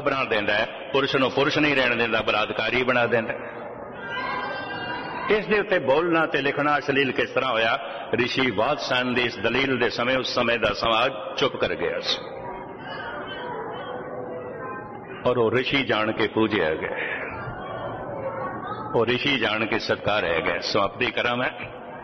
बना देंदा है, पुरुष नूं पुरुष नहीं रहने देंदा, बलात्कारी बना देंदा है। इस दे उत्ते बोलना ते लिखना अश्लील किस तरह होया? ऋषि वात्स्यायन दी इस दलील दे समय उस समय दा समाज चुप कर गया और वो ऋषि जान के पूजे गए, वो ऋषि जान के सत्कार रह गए। समाप्ति करा मैं।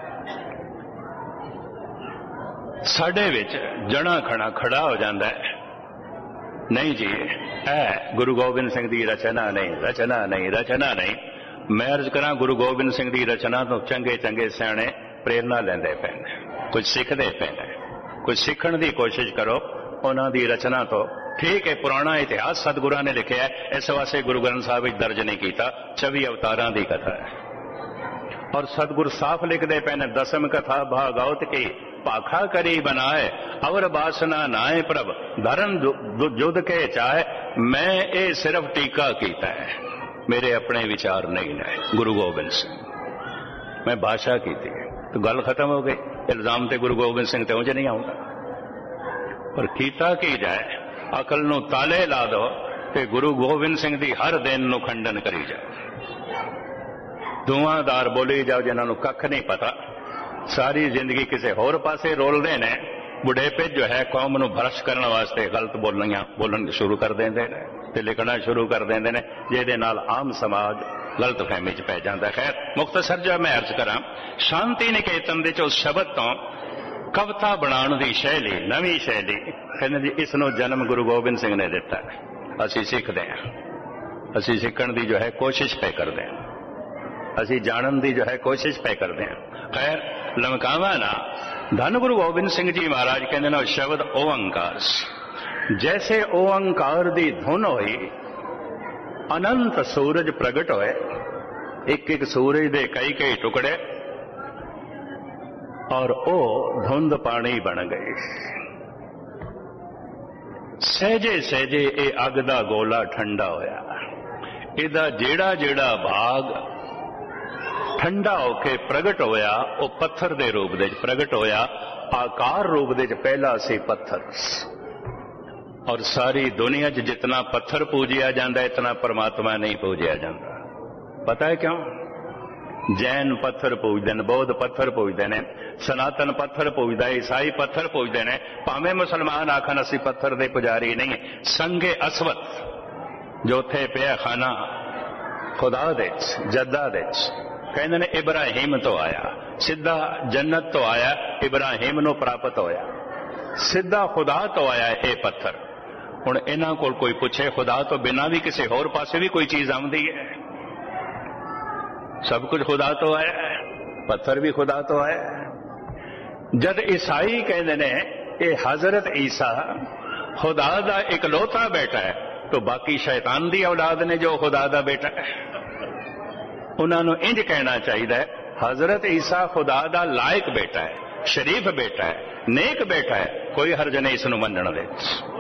साडे विच जना खड़ा खड़ा हो जाता है, नहीं जी है गुरु गोबिंद सिंह की रचना नहीं, रचना नहीं, रचना नहीं। मैं अर्ज करा गुरु गोबिंद सिंह की रचना तो चंगे चंगे सियाणे प्रेरणा लेंदे पे ने, कुछ सीखते पे ने, कुछ सीखण की कोशिश करो उन्हां दी रचना तो। ठीक है, पुराना इतिहास सतगुरां ने लिखिया है, इस वास्ते गुरु ग्रंथ साहब विच दर्ज नहीं किया। 24 अवतारां की कथा है और सतगुरु साफ लिखते पे ने, दसम कथा भागवत की पाखा करी बनाए, अवर बासना नाए प्रभ धरन जुद के चाहे। मैं ये सिर्फ टीका कीता है, मेरे अपने विचार नहीं ने। गुरु गोबिंद सिंह मैं भाषा की थी तो गल खत्म हो गई। इल्जाम ते गुरु गोबिंद सिंह ते उंज नहीं आऊंगा, पर कीता की जाए, अकल नूं ताले ला दो ते गुरु गोबिंद सिंह दी हर दिन नूं खंडन करी जाओ। धुआंधार बोली जाओ जिन्हां नूं कख नहीं पता, सारी जिंदगी किसी होर पासे रोलते ने। बुढ़ेपे जो है कौम नूं भ्रष्ट करने वास्ते गलत बोलन शुरू कर देंदे ने ते लिखना शुरू कर देंदे ने, जिहदे नाल आम समाज गलत फहमी च पै जांदा। खैर मुख्तसर जो मैं अर्ज करा, शांति निकेतन दे उस शब्द तो कविता बनाने की शैली, नवी शैली, कहते जी इसनों जन्म गुरु गोबिंद सिंह ने दिता। असी सीखते हैं, असी सीखण की जो है कोशिश पे करते हैं, असी जानन की जो है कोशिश पे करते हैं। खैर लमकावा ना, धन गुरु गोबिंद सिंह जी महाराज कहते ना शब्द ओंकार, जैसे ओंकार दी धुन होई अनंत सूरज प्रगट होए, एक एक सूरज दे कई कई टुकड़े और ओ धुंध पानी बन गई। सहजे सहजे ये अग दा गोला ठंडा होया, इहदा जेड़ा जेड़ा भाग ठंडा होके प्रगट होया वो पत्थर दे रूप दे प्रगट होया, आकार रूप दे पहला सी पत्थर। और सारी दुनिया च जितना पत्थर पूजिया जाता इतना परमात्मा नहीं पूजिया जाता। पता है क्यों? जैन पत्थर पूजते हैं, बौद्ध पत्थर पूजते हैं, सनातन पत्थर पूजता है, ईसाई पत्थर पूजते हैं, भावें मुसलमान आखन असी पत्थर दे पुजारी नहीं। संगे असवत जो थे पिया खाना खुदा दे जद्दा दे, कहते ने इब्राहिम तो आया, सीधा जन्नत तो आया, इब्राहिम नूं प्राप्त होया, सीधा खुदा तो आया ये पत्थर। हुण इन्हां कोल कोई पुछे खुदा तो बिना भी किसी होर पासे भी कोई चीज आउंदी है? सब कुछ खुदा तो आया है, पत्थर भी खुदा तो आया है। जद ईसाई कहते ने ये हजरत ईसा खुदा दा इकलौता बेटा है, तो बाकी शैतान दी औलाद ने जो खुदा दा बेटा है, उन्होंने इंज कहना चाहिए हजरत ईसा खुदा दा लायक बेटा है, शरीफ बेटा है, नेक बेटा है, कोई हर्ज नहीं इसनूं मनण दे।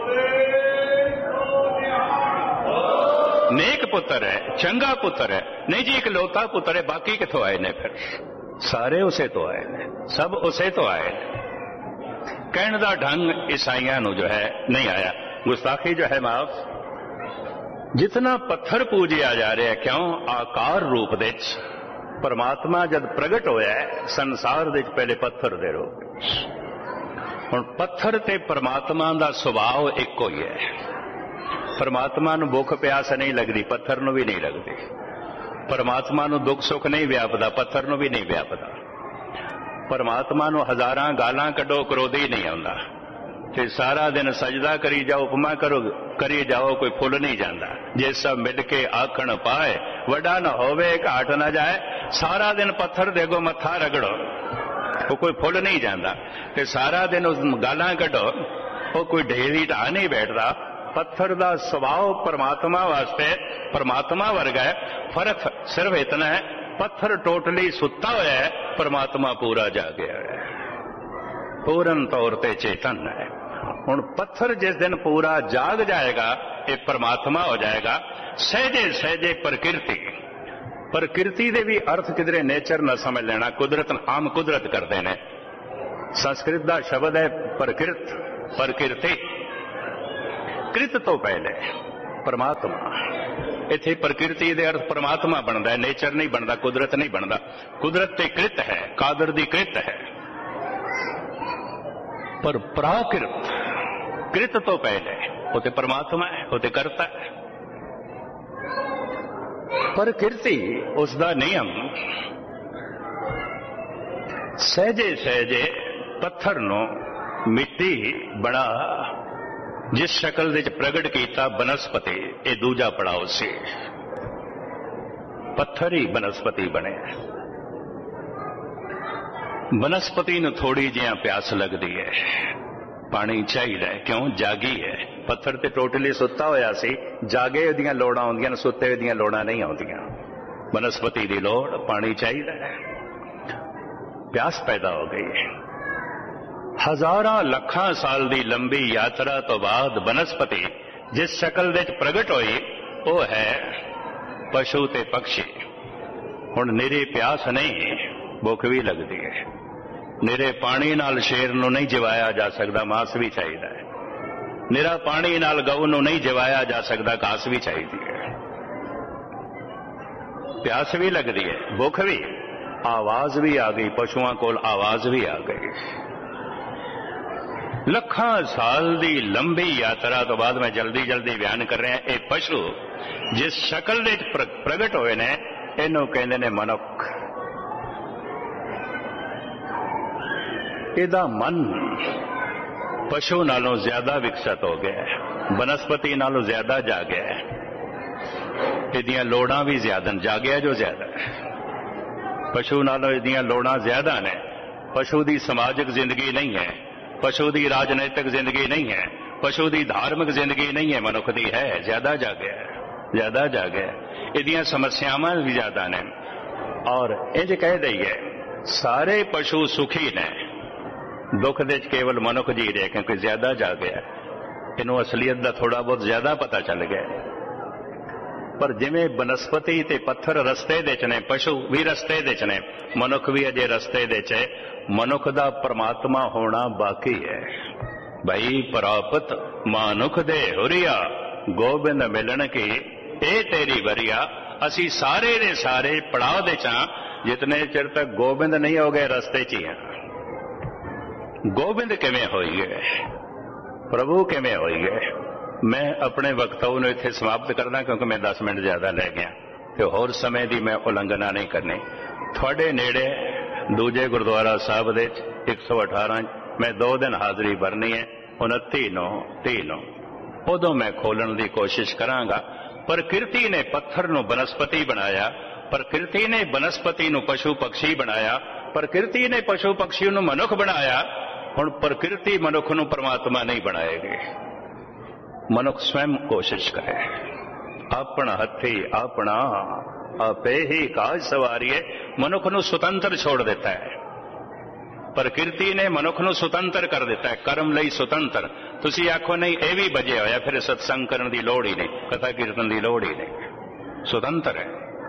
नेक पुत्र है, चंगा पुत्र है, नहीं जी इकलौता पुत्र है, बाकी किथों आए ने? फिर सारे उसे तो आए ने, सब उसे तो आए ने। कहने का ढंग ईसाइयां नूं जो है नहीं आया, गुस्ताखी जो है माफ। जितना पत्थर पूजिया जा रहा है, क्यों? आकार रूप दे परमात्मा जद प्रगट होया है संसार दे पहले पत्थर दे रूप। हुण पत्थर ते परमात्मा दा सुभाव इक्को ही है। परमात्मा नूं भुख प्यास नहीं लगती, पत्थर नूं भी नहीं लगती। परमात्मा नूं दुख सुख नहीं व्यापदा, पत्थर नूं भी नहीं व्यापदा। परमात्मा नूं हजारां गालां कड्डो क्रोधी नहीं आउंदा, ते सारा दिन सजदा करी जाओ, उपमा करी जाओ, कोई फुल नहीं जाता। जे सब मिल के आखण पाए, वड्डा न होवे घाट न जाए। सारा दिन पत्थर दे अगों मत्था रगड़ो, वो कोई फुल नहीं जाता, ते सारा दिन उस गालां कड्डो, वो कोई ढेरी ढा नहीं बैठता। पत्थर दा सुभाव परमात्मा वास्ते परमात्मा वर्गा है। फर्क सिर्फ इतना है, पत्थर टोटली सुता हुआ है, परमात्मा पूरा जागया है, पूर्ण तौर पर चेतन है। हुण पत्थर जिस दिन पूरा जाग जाएगा ये परमात्मा हो जाएगा। सहजे सहजे प्रकृति दे भी अर्थ किधरे नेचर न समझ लेना, कुदरत आम कुदरत करते हैं। संस्कृत का शब्द है प्रकृति। कृत तो पहले परमात्मा। इत्थे प्रकृति दे अर्थ परमात्मा बनता है, नेचर नहीं बनता, कुदरत नहीं बनता। कुदरत ते कृत है, कादर दी कृत है, पर प्राकृत कृत तो पहले वो तो परमात्मा है, वो तो करता है। प्रकृति उसका नियम सहजे सहजे पत्थर नो मिट्टी बना जिस शक्ल विच प्रगट किया बनस्पति, ये दूजा पड़ाव से पत्थर ही बनस्पति बने। बनस्पति नूं थोड़ी जिहा प्यास लगती है, पानी चाहिए, क्यों? जागी है। पत्थर ते टोटली सुत्ता होया सी, जागे दियां लोड़ां आउंदियां, सुत्ते दियां लोड़ां नहीं आउंदियां। बनस्पति दी लोड़ पानी चाहिए, प्यास पैदा हो गई। हजारां लखां साल दी लंबी यात्रा तो बाद बनस्पति जिस शक्ल विच प्रगट होई वो है पशु ते पक्षी। हुण निरी प्यास नहीं, भुख भी लगती है। निरे पानी नाल शेर नूं नहीं जिवाया जा सकता, मांस भी चाहिए है। निरा पानी नाल गऊ नूं नहीं जिवाया जा सकता, घास भी चाहिए है। प्यास भी लगती है, भुख भी, आवाज भी आ गई, पशुओं कोल आवाज भी आ गई। लखां साल दी लंबी यात्रा तो बाद मैं जल्दी जल्दी बयान कर रहा, ये पशु जिस शक्ल विच प्रगट होए ने इनू कहंदे ने मनुख। इहदा मन पशु नालों ज्यादा विकसित हो गया है, बनस्पति नालों ज्यादा जागया है। इहदियां लोड़ां भी ज्यादा, जागया जो ज्यादा है। पशु नालों इहदियां लोड़ां ज्यादा ने। पशु की समाजिक जिंदगी नहीं है, पशु की राजनैतिक जिंदगी नहीं है, पशु की धार्मिक जिंदगी नहीं है, मनुख की है। ज्यादा जागया है, ज्यादा जागया। इहदियां समस्यावां भी ज्यादा ने। और इंज कह दईए सारे पशु सुखी ने, दुख दे केवल मनुख जी रहे क्योंकि ज्यादा जागया। इनू असलीयत का थोड़ा बहुत ज्यादा पता चल गया। पर जिवें बनस्पति ते पत्थर रस्ते दे च ने, पशु भी रस्ते दे च ने, मनुख भी अजे रस्ते दे च है। मनुख दा परमात्मा होना बाकी है। भाई प्राप्त मानुख दे हुरिया, गोबिंद मिलन की ए तेरी वरिया। असी सारे दे सारे पड़ाव दे चा, जितने चिर तक गोबिंद नहीं हो गए रस्ते च ही हैं। गोबिंद किवें होई गए, प्रभु किवें होई गए। मैं अपने वक्तव्य नूं इत्थे समाप्त करना क्योंकि मैं 10 मिनट ज्यादा लै गया ते होर समय की मैं उलंघना नहीं करनी। थोड़े नेड़े दूजे गुरुद्वारा साहब दे 118 मैं 2 दिन हाजरी भरनी है, 29/9 उदों मैं खोलण की कोशिश करांगा। प्रकृति ने पत्थर नूं बनस्पति बनाया, प्रकृति ने बनस्पति नूं पशु पक्षी बनाया, प्रकृति ने पशु पक्षी नूं मनुख बनाया। हुण प्रकृति मनुख नूं परमात्मा नहीं बनाएगी। मनुख स्वयं कोशिश करे, अपना हथी अपना आपे ही काज सवारिए। मनुख नूं स्वतंत्र छोड़ देता है। प्रकृति ने मनुख नूं स्वतंत्र कर दिता है, कर्म लई स्वतंत्र। तुसी आखो नहीं ये भी बजे होया, फिर सत्संग करने की लोड़ ही नहीं, कथा कीर्तन की लोड़ ही नहीं। स्वतंत्र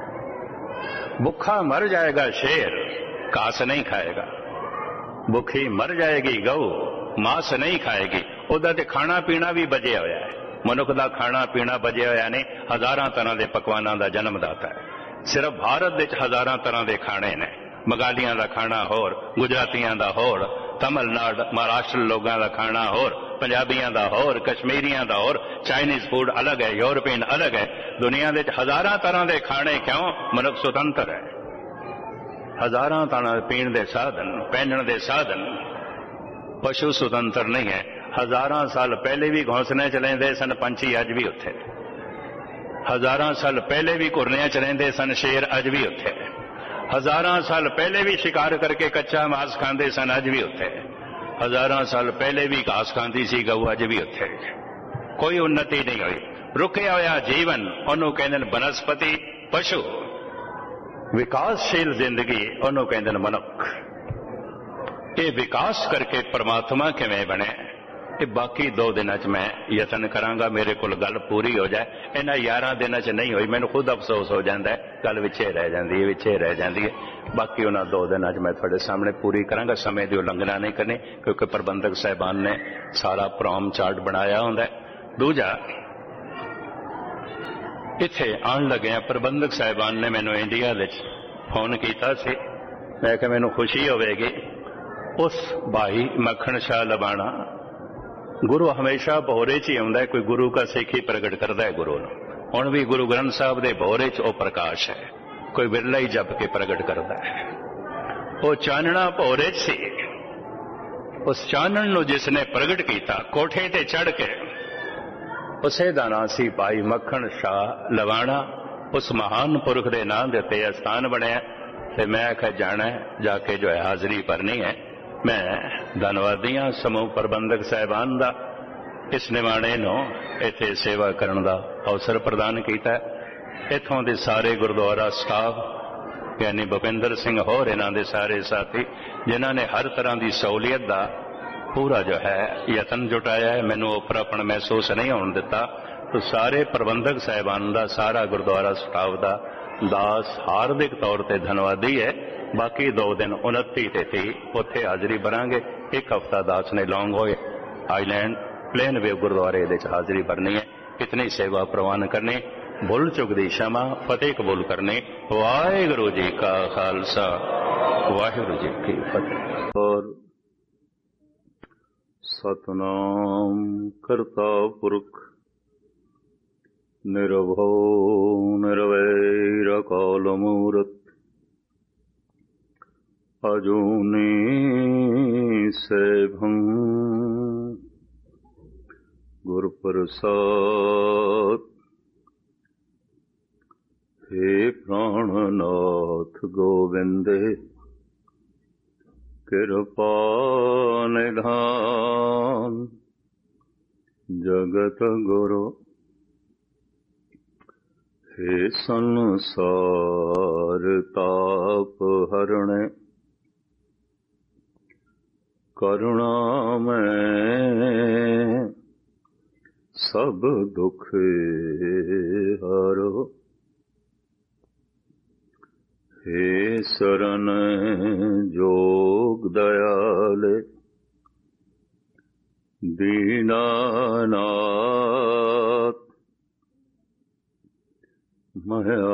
है। भुखा मर जाएगा शेर, घास नहीं खाएगा। भुखी मर जाएगी गऊ, मांस नहीं खाएगी। उहदा ते खाना पीना भी बजे होया है। मनुख का खाना पीना बजे होया नहीं, हजारां तरह के पकवानों का जन्मदाता है। सिर्फ भारत विच हजारां तरह के खाने ने। बंगालियां का खाना होर, गुजरातियां का होर, तमिलनाडु महाराष्ट्र लोगों का खाना होर, पंजाबियों का होर, कश्मीरियों का होर, चाइनीज फूड अलग है, यूरोपियन अलग है। दुनिया में हजारां तरह के खाने, क्यों? मनुख स्वतंत्र है। हजारां तरह पीण के साधन, पहनण के साधन। पशु स्वतंत्र नहीं है। हजारां साल पहले भी घोंसले च रहिंदे सन पंछी, अज भी उत्थे। हजारां साल पहले भी घुरनियां च रहिंदे सन शेर, अज भी उत्थे। हजारां साल पहले भी शिकार करके कच्चा मांस खांदे सन, अज भी उत्थे। हजारां साल पहले भी घास खांदी सी गऊ, अज भी उत्थे। कोई उन्नति नहीं हुई। रुकिया होया जीवन उन्होंने कहते बनस्पति, पशु। विकासशील जिंदगी उन्होंने कहते मनुख। ये विकास करके परमात्मा किवें बने, ये बाकी 2 दिन च मैं यतन करांगा। मेरे को गल पूरी हो जाए। इन्हां 11 दिन च नहीं हुई, मैनू खुद अफसोस हो जाता है। गल विछे रह जाती है, विछे रह जाती है। बाकी उन्होंने 2 दिन च मैं थोड़े सामने पूरी करांगा। समय की उलंघना नहीं करनी क्योंकि प्रबंधक साहबान ने सारा प्रोग्राम चार्ट बनाया होंदा है। दूजा ਇੱਥੇ ਆਉਣ ਲੱਗਿਆ ਪ੍ਰਬੰਧਕ ਸਾਹਿਬਾਨ ਨੇ ਮੈਨੂੰ ਇੰਡੀਆ ਵਿੱਚ ਫੋਨ ਕੀਤਾ ਸੀ। ਮੈਂ ਕਿਹਾ ਮੈਨੂੰ ਖੁਸ਼ੀ ਹੋਵੇਗੀ। ਉਸ ਭਾਈ ਮੱਖਣ ਸ਼ਾਹ ਲਬਾਣਾ, ਗੁਰੂ ਹਮੇਸ਼ਾ ਭੋਰੇ 'ਚ ਹੀ ਆਉਂਦਾ, ਕੋਈ ਗੁਰੂ ਕਾ ਸਿੱਖ ਹੀ ਪ੍ਰਗਟ ਕਰਦਾ ਹੈ ਗੁਰੂ ਨੂੰ। ਹੁਣ ਵੀ ਗੁਰੂ ਗ੍ਰੰਥ ਸਾਹਿਬ ਦੇ ਭੋਰੇ 'ਚ ਉਹ ਪ੍ਰਕਾਸ਼ ਹੈ, ਕੋਈ ਵਿਰਲਾ ਹੀ ਜਪ ਕੇ ਪ੍ਰਗਟ ਕਰਦਾ ਹੈ। ਉਹ ਚਾਨਣਾ ਭੋਰੇ 'ਚ ਸੀ। ਉਸ ਚਾਨਣ ਨੂੰ ਜਿਸ ਨੇ ਪ੍ਰਗਟ ਕੀਤਾ ਕੋਠੇ ਤੇ ਚੜ੍ਹ ਕੇ, ਉਸੇ ਦਾ ਨਾਂ ਸੀ ਭਾਈ ਮੱਖਣ ਸ਼ਾਹ ਲਵਾਣਾ। ਉਸ ਮਹਾਨ ਪੁਰਖ ਦੇ ਨਾਂ ਦੇ ਉੱਤੇ ਅਸਥਾਨ ਬਣਿਆ ਤੇ ਮੈਂ ਆਖਿਆ ਜਾਣਾ ਜਾ ਕੇ ਜੋ ਹੈ ਹਾਜ਼ਰੀ ਭਰਨੀ ਹੈ। ਮੈਂ ਧੰਨਵਾਦੀ ਹਾਂ ਸਮੂਹ ਪ੍ਰਬੰਧਕ ਸਾਹਿਬਾਨ ਦਾ, ਇਸ ਨਿਮਾਣੇ ਨੂੰ ਇੱਥੇ ਸੇਵਾ ਕਰਨ ਦਾ ਅਵਸਰ ਪ੍ਰਦਾਨ ਕੀਤਾ। ਇੱਥੋਂ ਦੇ ਸਾਰੇ ਗੁਰਦੁਆਰਾ ਸਟਾਫ ਯਾਨੀ ਭੁਪਿੰਦਰ ਸਿੰਘ ਹੋਰ ਇਹਨਾਂ ਦੇ ਸਾਰੇ ਸਾਥੀ ਜਿਨ੍ਹਾਂ ਨੇ ਹਰ ਤਰ੍ਹਾਂ ਦੀ ਸਹੂਲੀਅਤ ਦਾ ਪੂਰਾ ਜੋ ਹੈ ਯਤਨ ਜੁਟਾਇਆ ਹੈ, ਮੈਨੂੰ ਉਪਰਾਪਣ ਮਹਿਸੂਸ ਨਹੀਂ ਹੋਣ ਦਿੱਤਾ। तो सारे प्रबंधक साहिबान का, सारा गुरुद्वारा स्टाफ का दास हार्दिक तौर पर धन्यवादी है। बाकी 2 दिन 29 ते 30 उत्थे हाजरी भरांगे। एक हफ्ता दास ने लॉन्ग होए आईलैंड प्लेन वे गुरुद्वारे हाजरी भरनी है। इतनी सेवा प्रवान करनी, भुल चुक दी क्षमा, फतेह कबूल करनी। वाहिगुरु जी का खालसा, वाहिगुरु जी की फतेह। और सतनाम करता पुरख निर्भौ निर्वैर काल मूरत अजूनी सैभं गुर प्रसाद। हे प्राणनाथ गोविंदे कृपा निधान जगत गुरु। हे संसार ताप हरणे करुणा में सब दुख हरो। हे शरण जोग दयाले दीनानाथ मया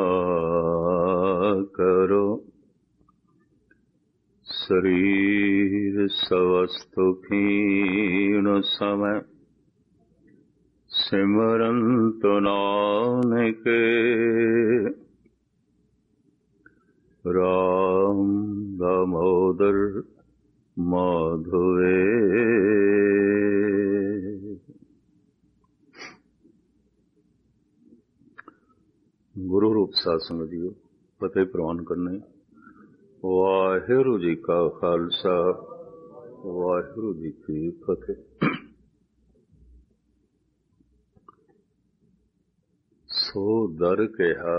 करो। शरीर स्वस्थ क्षीण समय सिमरंत नानक राम दामोदर माधवे। गुरु रूप साध संगत जी फतेह प्रवान करने। वाहिगुरु जी का खालसा, वाहिगुरु जी की फतेह। सो दर कहा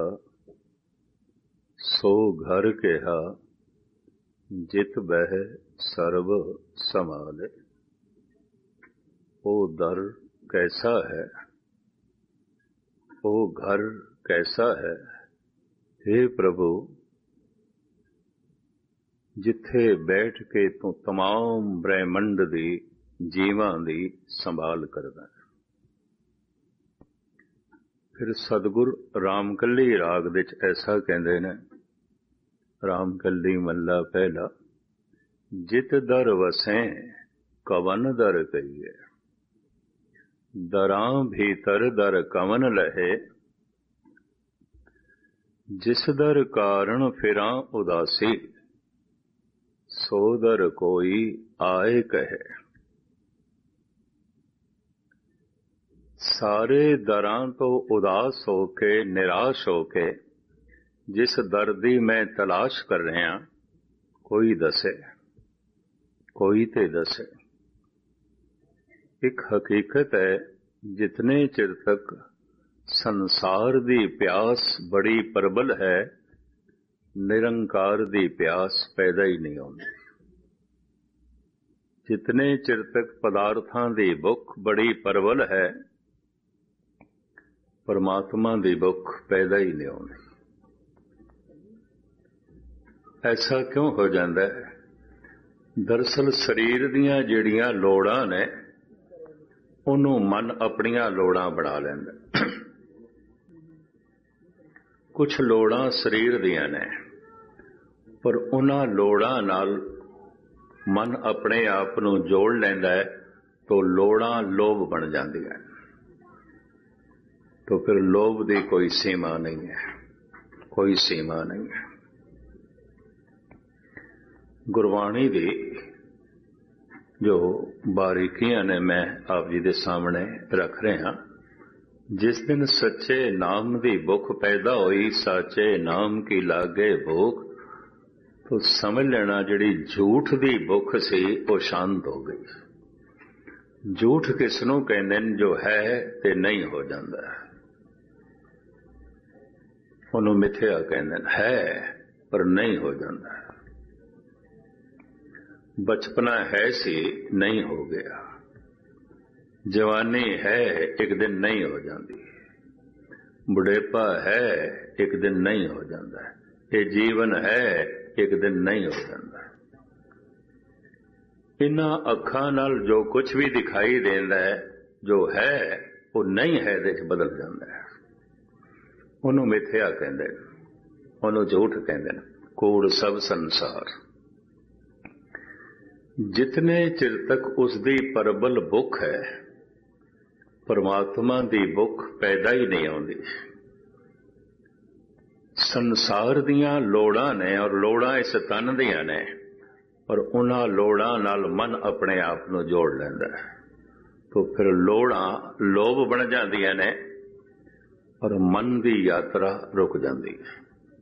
सो घर कहा जित बह सर्व समाले। ओ दर कैसा है, ओ घर कैसा है, हे प्रभु जिथे बैठ के तू तमाम ब्रह्मंड दी जीवां दी संभाल करदा है। फिर सतगुर रामकली राग विच ऐसा कहंदे ने, रामकली मल्ला पहला, जित दर वसें कवन दर कहिए, दरां भीतर दर कवन लहे, जिस दर कारण फिरां उदासी, सो दर कोई आए कहे। सारे दरां तो उदास होके निराश होके जिस दर दी मैं तलाश कर रहा, कोई दसे, कोई ते दसे। एक हकीकत है, जितने चिर तक संसार दी प्यास बड़ी प्रबल है, निरंकार दी प्यास पैदा ही नहीं होती। जितने चिर तक पदार्थां दी भुख बड़ी प्रबल है, परमात्मा दी भुख पैदा ही नहीं होती। ऐसा क्यों हो जाता है? दरअसल शरीर दियां जिहड़ियां लोड़ां ने उन्होंने मन अपनियां लोड़ां बना लैंदा। कुछ लोड़ां शरीर दियां ने, पर उन्हां लोड़ां नाल मन अपने आप नूं जोड़ लैंदा है तो लोड़ां लोभ बन जांदियां। तो फिर लोभ की कोई सीमा नहीं है, कोई सीमा नहीं है। गुरबाणी दी जो बारीकियां ने मैं आप जी दे सामने रख रहा। जिस दिन सच्चे नाम की भुख पैदा हुई, साचे नाम की लागे भूख, तो समझ लेना जिहड़ी झूठ की भुख सी वो शांत हो गई। झूठ किसनों कहंदे ने? जो है ते नहीं हो जाता, उन्होंने मिथ्या कहंदे ने। है पर नहीं हो जाता। बचपना है सी, नहीं हो गया। जवानी है, एक दिन नहीं हो जाती। बुढ़ेपा है, एक दिन नहीं हो जाता। ये जीवन है, एक दिन नहीं हो जाता। इन्हां अखां नाल जो कुछ भी दिखाई देंदा है, जो है वो नहीं है दे च बदल जाता है। उन्होंने मिथ्या कहंदे ने, उन्होंने झूठ कहंदे ने। कूड़ सब संसार। जितने चिर तक उसकी प्रबल भुख है, परमात्मा की भुख पैदा ही नहीं आती। संसार दियां लोड़ां ने, और लोड़ां इस तन दियां ने, और उन्हां लोड़ां नाल मन अपने आप नूं जोड़ लैंदा है। तो फिर लोड़ां लोभ बन जांदियां ने और मन की यात्रा रुक जाती है।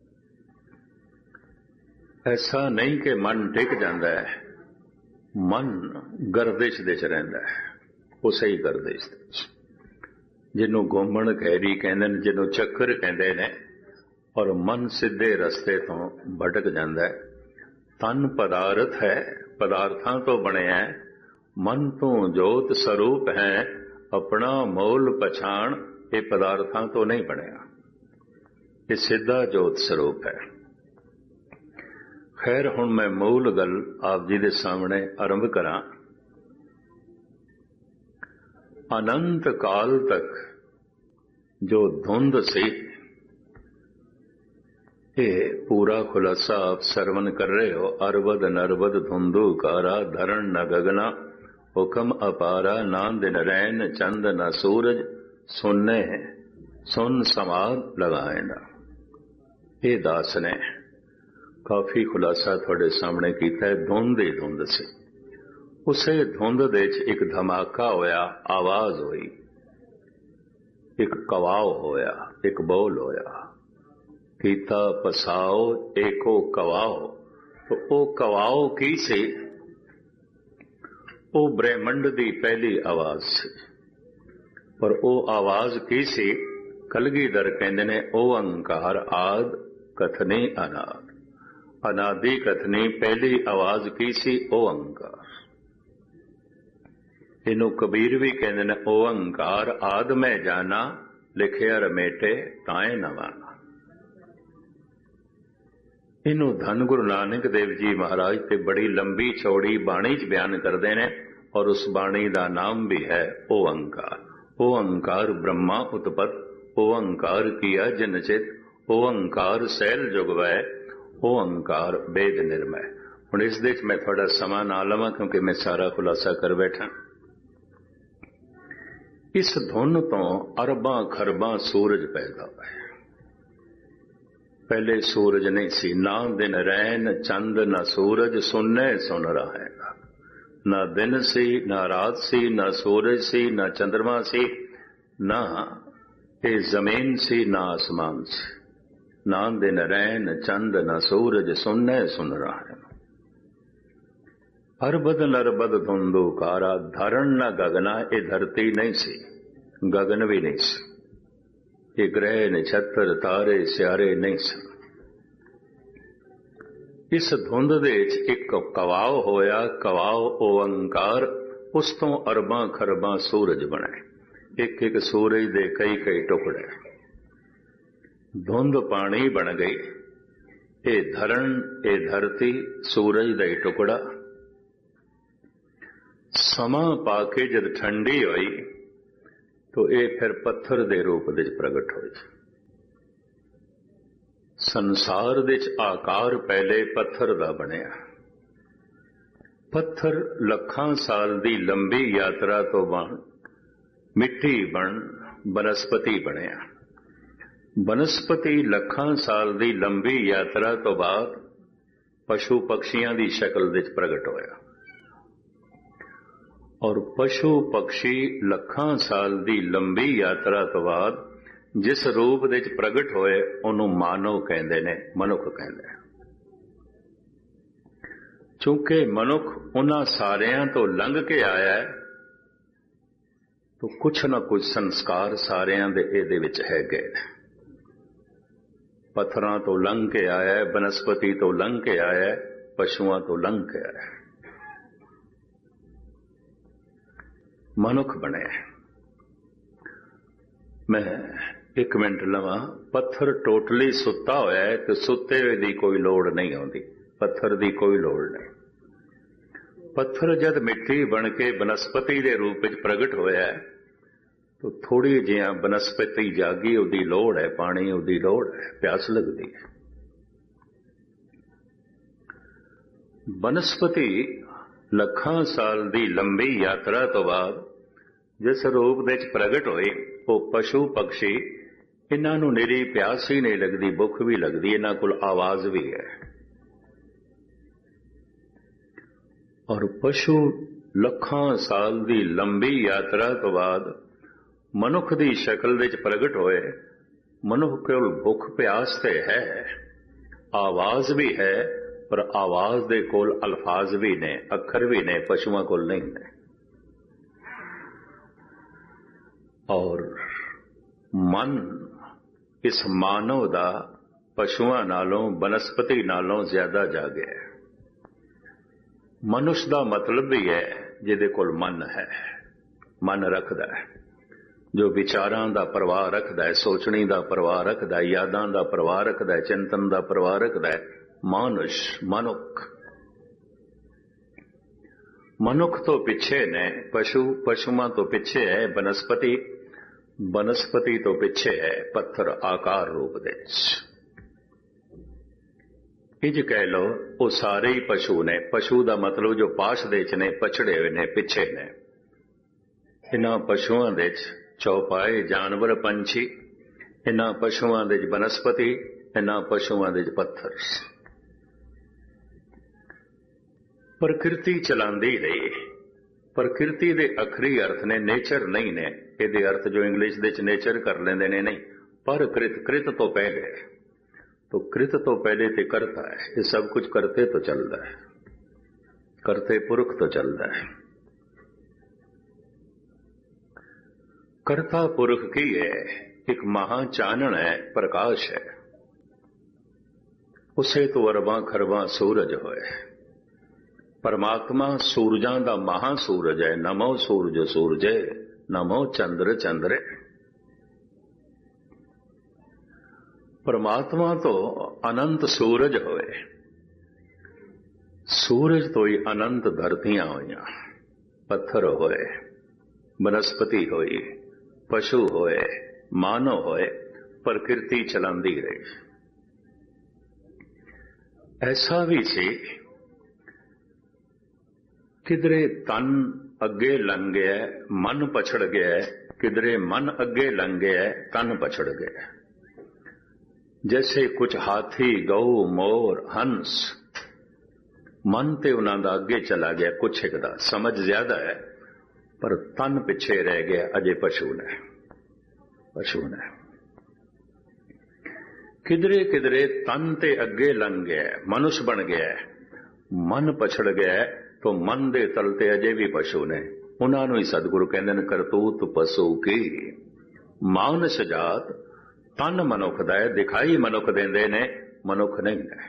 ऐसा नहीं कि मन टिक जाता है, मन गर्दिश दे च रहिंदा है, उसे ही गर्दिश दे च। जिन्हों घूमण खैरी कहंदे ने, जिन्हों चक्कर कहंदे ने, और मन सीधे रस्ते तो भटक जाता है। तन पदार्थ है, पदार्थां तो बनिया है। मन तो जोत स्वरूप है, अपना मोल पछाण, ये पदार्थां तो नहीं बनिया। ये सीधा जोत स्वरूप है। खैर हुण मैं मूल गल आप जी दे सामने आरंभ करा। अनंत काल तक जो धुंध सी, ये पूरा खुलासा आप सरवण कर रहे हो। अरबद नरबद धुंधु कारा, धरण न गगना, हुक्म अपारा, ना दिन रैन चंद न सूरज, सुनने सुन समाद लगाएना। ये दास ने काफी खुलासा थोड़े सामने किया है। धुंध ही धुंध सी। उसे धुंध दे एक धमाका होया, आवाज हुई, एक कवाव होया, एक बोल होया। कीता पसाओ एको कवाओ। तो ओ कवाओ की सी? ओ ब्रह्मंड की पहली आवाज सी। पर ओ आवाज की सी? कलगीधर कहंदे ने, ओ अंकार आद कथनी अनाद। अनादि कथनी पहली आवाज की सी? ओ अंकार। इनू कबीर भी कहंदे ने, ओ अंकार आद मैं जाना, लिखिया रमेटे ताए न माना। इनू धन गुरु नानक देव जी महाराज ते बड़ी लंबी चौड़ी बाणी च बयान करते हैं। और उस बाणी का नाम भी है ओ अंकार। ओ अंकार ब्रह्मा उत्पत, ओ अंकार किया जिन चित, ओ अंकार सैल जुगवै, ओ अंकार वेद निर्मय। हुण इस दे मैं थोड़ा समा ना लवां क्योंकि मैं सारा खुलासा कर बैठा। इस धुन तो अरबां खरबां सूरज पैदा हुए। पहले सूरज नहीं सी। ना दिन रैन चंद न सूरज, सुनने सुन रहा है। ना दिन सी, ना रात सी, ना सूरज सी, ना चंद्रमा सी, ना ये जमीन सी, ना आसमान सी। ना दिन रैन चंद न सूरज, सुनने सुन रहा है। अरबद नरबद धुंधु कारा, धरण न गगना। ये धरती नहीं सी, गगन भी नहीं सी। ये ग्रह नक्षत्र तारे सियारे नहीं सी। इस धुंध दे एक कवाव होया, कवाव ओंकार। उस तो अरबां खरबां सूरज बने। एक एक सूरज दे कई कई टुकड़े। धुंध पानी बन गई। ये धरण, ये धरती, सूरज दा टुकड़ा। समा पाके जब ठंडी हुई तो ये फिर पत्थर दे रूप दे प्रगट हुई। ਸੰਸਾਰ ਵਿੱਚ ਆਕਾਰ ਪਹਿਲੇ ਪੱਥਰ ਦਾ ਬਣਿਆ। ਪੱਥਰ ਲੱਖਾਂ ਸਾਲ ਦੀ ਲੰਬੀ ਯਾਤਰਾ ਤੋਂ ਬਾਅਦ ਮਿੱਟੀ ਬਣ ਬਨਸਪਤੀ ਬਣਿਆ। ਬਨਸਪਤੀ ਲੱਖਾਂ ਸਾਲ ਦੀ ਲੰਬੀ ਯਾਤਰਾ ਤੋਂ ਬਾਅਦ ਪਸ਼ੂ ਪਕਸ਼ੀਆਂ ਦੀ ਸ਼ਕਲ ਵਿੱਚ ਪ੍ਰਗਟ ਹੋਇਆ। ਔਰ ਪਸ਼ੂ ਪਕਸ਼ੀ ਲੱਖਾਂ ਸਾਲ ਦੀ ਲੰਬੀ ਯਾਤਰਾ ਤੋਂ ਬਾਅਦ ਜਿਸ ਰੂਪ ਵਿੱਚ ਪ੍ਰਗਟ ਹੋਏ ਉਹਨੂੰ ਮਾਨਵ ਕਹਿੰਦੇ ਨੇ, ਮਨੁੱਖ ਕਹਿੰਦੇ। ਚੂੰਕਿ ਮਨੁੱਖ ਉਹਨਾਂ ਸਾਰਿਆਂ ਤੋਂ ਲੰਘ ਕੇ ਆਇਆ ਹੈ ਤਾਂ ਕੁਛ ਨਾ ਕੁਛ ਸੰਸਕਾਰ ਸਾਰਿਆਂ ਦੇ ਇਹਦੇ ਵਿੱਚ ਹੈਗੇ ਨੇ। ਪੱਥਰਾਂ ਤੋਂ ਲੰਘ ਕੇ ਆਇਆ ਹੈ, ਬਨਸਪਤੀ ਤੋਂ ਲੰਘ ਕੇ ਆਇਆ ਹੈ, ਪਸ਼ੂਆਂ ਤੋਂ ਲੰਘ ਕੇ ਆਇਆ ਹੈ, ਮਨੁੱਖ ਬਣਿਆ। ਮੈਂ 1 ਮਿੰਟ ਲਵਾਂ। ਪੱਥਰ ਟੋਟਲੀ ਸੁੱਤਾ ਹੋਇਆ ਹੈ ਤੇ ਸੁੱਤੇ ਹੋਏ ਦੀ ਕੋਈ ਲੋੜ ਨਹੀਂ ਆਉਂਦੀ, ਪੱਥਰ ਦੀ ਕੋਈ ਲੋੜ ਨਹੀਂ। ਪੱਥਰ ਜਦ ਮਿੱਟੀ ਬਣ ਕੇ ਬਨਸਪਤੀ ਦੇ ਰੂਪ ਵਿੱਚ ਪ੍ਰਗਟ ਹੋਇਆ ਤਾਂ ਥੋੜੀ ਜਿਹਾ ਬਨਸਪਤੀ ਜਾਗੀ, ਉਹਦੀ ਲੋੜ ਹੈ, ਪਾਣੀ ਉਹਦੀ ਲੋੜ ਹੈ, ਪਿਆਸ ਲੱਗਦੀ ਹੈ। ਬਨਸਪਤੀ ਲੱਖਾਂ ਸਾਲ ਦੀ ਲੰਬੀ ਯਾਤਰਾ ਤੋਂ ਬਾਅਦ ਜਿਸ ਰੂਪ ਵਿੱਚ ਪ੍ਰਗਟ ਹੋਏ ਉਹ ਪਸ਼ੂ ਪਕਸ਼ੀ, ਇਹਨਾਂ ਨੂੰ ਨਿਰੀ ਪਿਆਸ ਹੀ ਨਹੀਂ ਲੱਗਦੀ, ਭੁੱਖ ਵੀ ਲੱਗਦੀ, ਇਹਨਾਂ ਕੋਲ ਆਵਾਜ਼ ਵੀ ਹੈ। ਔਰ ਪਸ਼ੂ ਲੱਖਾਂ ਸਾਲ ਦੀ ਲੰਬੀ ਯਾਤਰਾ ਤੋਂ ਬਾਅਦ ਮਨੁੱਖ ਦੀ ਸ਼ਕਲ ਵਿੱਚ ਪ੍ਰਗਟ ਹੋਏ। ਮਨੁੱਖ ਕੋਲ ਭੁੱਖ ਪਿਆਸ ਤੇ ਹੈ, ਆਵਾਜ਼ ਵੀ ਹੈ, ਪਰ ਆਵਾਜ਼ ਦੇ ਕੋਲ ਅਲਫਾਜ਼ ਵੀ ਨੇ, ਅੱਖਰ ਵੀ ਨੇ, ਪਸ਼ੂਆਂ ਕੋਲ ਨਹੀਂ ਨੇ। ਔਰ ਮਨ ਇਸ ਮਾਨਵ ਦਾ ਪਸ਼ੂਆਂ ਨਾਲੋਂ ਬਨਸਪਤੀ ਨਾਲੋਂ ਜ਼ਿਆਦਾ ਜਾਗਿਆ। ਮਨੁੱਖ ਦਾ ਮਤਲਬ ਵੀ ਹੈ ਜਿਹਦੇ ਕੋਲ ਮਨ ਹੈ, ਮਨ ਰੱਖਦਾ ਹੈ, ਜੋ ਵਿਚਾਰਾਂ ਦਾ ਪ੍ਰਵਾਹ ਰੱਖਦਾ ਹੈ, ਸੋਚਣੀ ਦਾ ਪ੍ਰਵਾਹ ਰੱਖਦਾ ਹੈ, ਯਾਦਾਂ ਦਾ ਪ੍ਰਵਾਹ ਰੱਖਦਾ ਹੈ, ਚਿੰਤਨ ਦਾ ਪ੍ਰਵਾਹ ਰੱਖਦਾ ਹੈ। ਮਾਨੁਸ਼, ਮਨੁੱਖ। ਮਨੁੱਖ ਤੋਂ ਪਿੱਛੇ ਨੇ ਪਸ਼ੂ, ਪਸ਼ੂਆਂ ਤੋਂ ਪਿੱਛੇ ਹੈ ਬਨਸਪਤੀ, ਬਨਸਪਤੀ ਤੋਂ ਪਿੱਛੇ ਹੈ ਪੱਥਰ ਆਕਾਰ ਰੂਪ ਦੇ ਵਿੱਚ। ਇੰਜ ਕਹਿ ਲਓ ਉਹ ਸਾਰੇ ਹੀ ਪਸ਼ੂ ਨੇ। ਪਸ਼ੂ ਦਾ ਮਤਲਬ ਜੋ ਪਾਸ਼ ਦੇ ਚ ਨੇ, ਪਛੜੇ ਹੋਏ ਨੇ, ਪਿੱਛੇ ਨੇ। ਇਹਨਾਂ ਪਸ਼ੂਆਂ ਦੇ ਚ ਚੌਪਾਏ ਜਾਨਵਰ, ਪੰਛੀ, ਇਹਨਾਂ ਪਸ਼ੂਆਂ ਦੇ ਚ ਬਨਸਪਤੀ, ਇਹਨਾਂ ਪਸ਼ੂਆਂ ਦੇ ਚ ਪੱਥਰ। ਪ੍ਰਕਿਰਤੀ ਚਲਾਉਂਦੀ ਰਹੀ। ਪ੍ਰਕਿਰਤੀ ਦੇ ਅਖਰੀ ਅਰਥ ਨੇ, ਨੇਚਰ ਨਹੀਂ ਨੇ। ਇਹਦੇ ਅਰਥ ਜੋ ਇੰਗਲਿਸ਼ ਦੇ ਚ ਨੇਚਰ ਕਰ ਲੈਂਦੇ ਨੇ, ਨਹੀਂ। ਪਰ ਕ੍ਰਿਤ ਤੋਂ ਪਹਿਲੇ, तो कृत तो पहले ते करता है। ये सब कुछ करते तो चलता है, करते पुरख तो चलता है। करता पुरख की है, एक महा चानण है, प्रकाश है। उसे तो अरबां खरबां सूरज होए। परमात्मा सूरजां दा महा सूरज है। नमो सूरज सूरजे, नमो चंद्र चंद्रे। परमात्मा तो अनंत सूरज होए। सूरज तो ही अनंत धरतियां हुई, पत्थर होए, वनस्पति होई, पशु होए, मानव होए, प्रकृति चलांदी रही। ऐसा भी सी किधरे तन अगे लंघ गया, मन पछड़ गया, किधरे मन अगे लंघ गया, तन पछड़ गया। जैसे कुछ हाथी, गऊ, मोर, हंस, मन ते उन्हां दा अगे चला गया, कुछ एक दा समझ ज्यादा है पर तन पिछे रह गया। अजे पशु ने, पशु ने किधरे किधरे तन ते अगे लंघ गया, मनुष्य बन गया, मन पछड़ गया तो मन दे तलते अजे भी पशु ने। उन्हां नूं ही सतगुरु कहंदे ने करतूत पशु की। मानस जात तन मनुख दा है, दिखाई मनुख देंदे ने, मनुख नहीं है।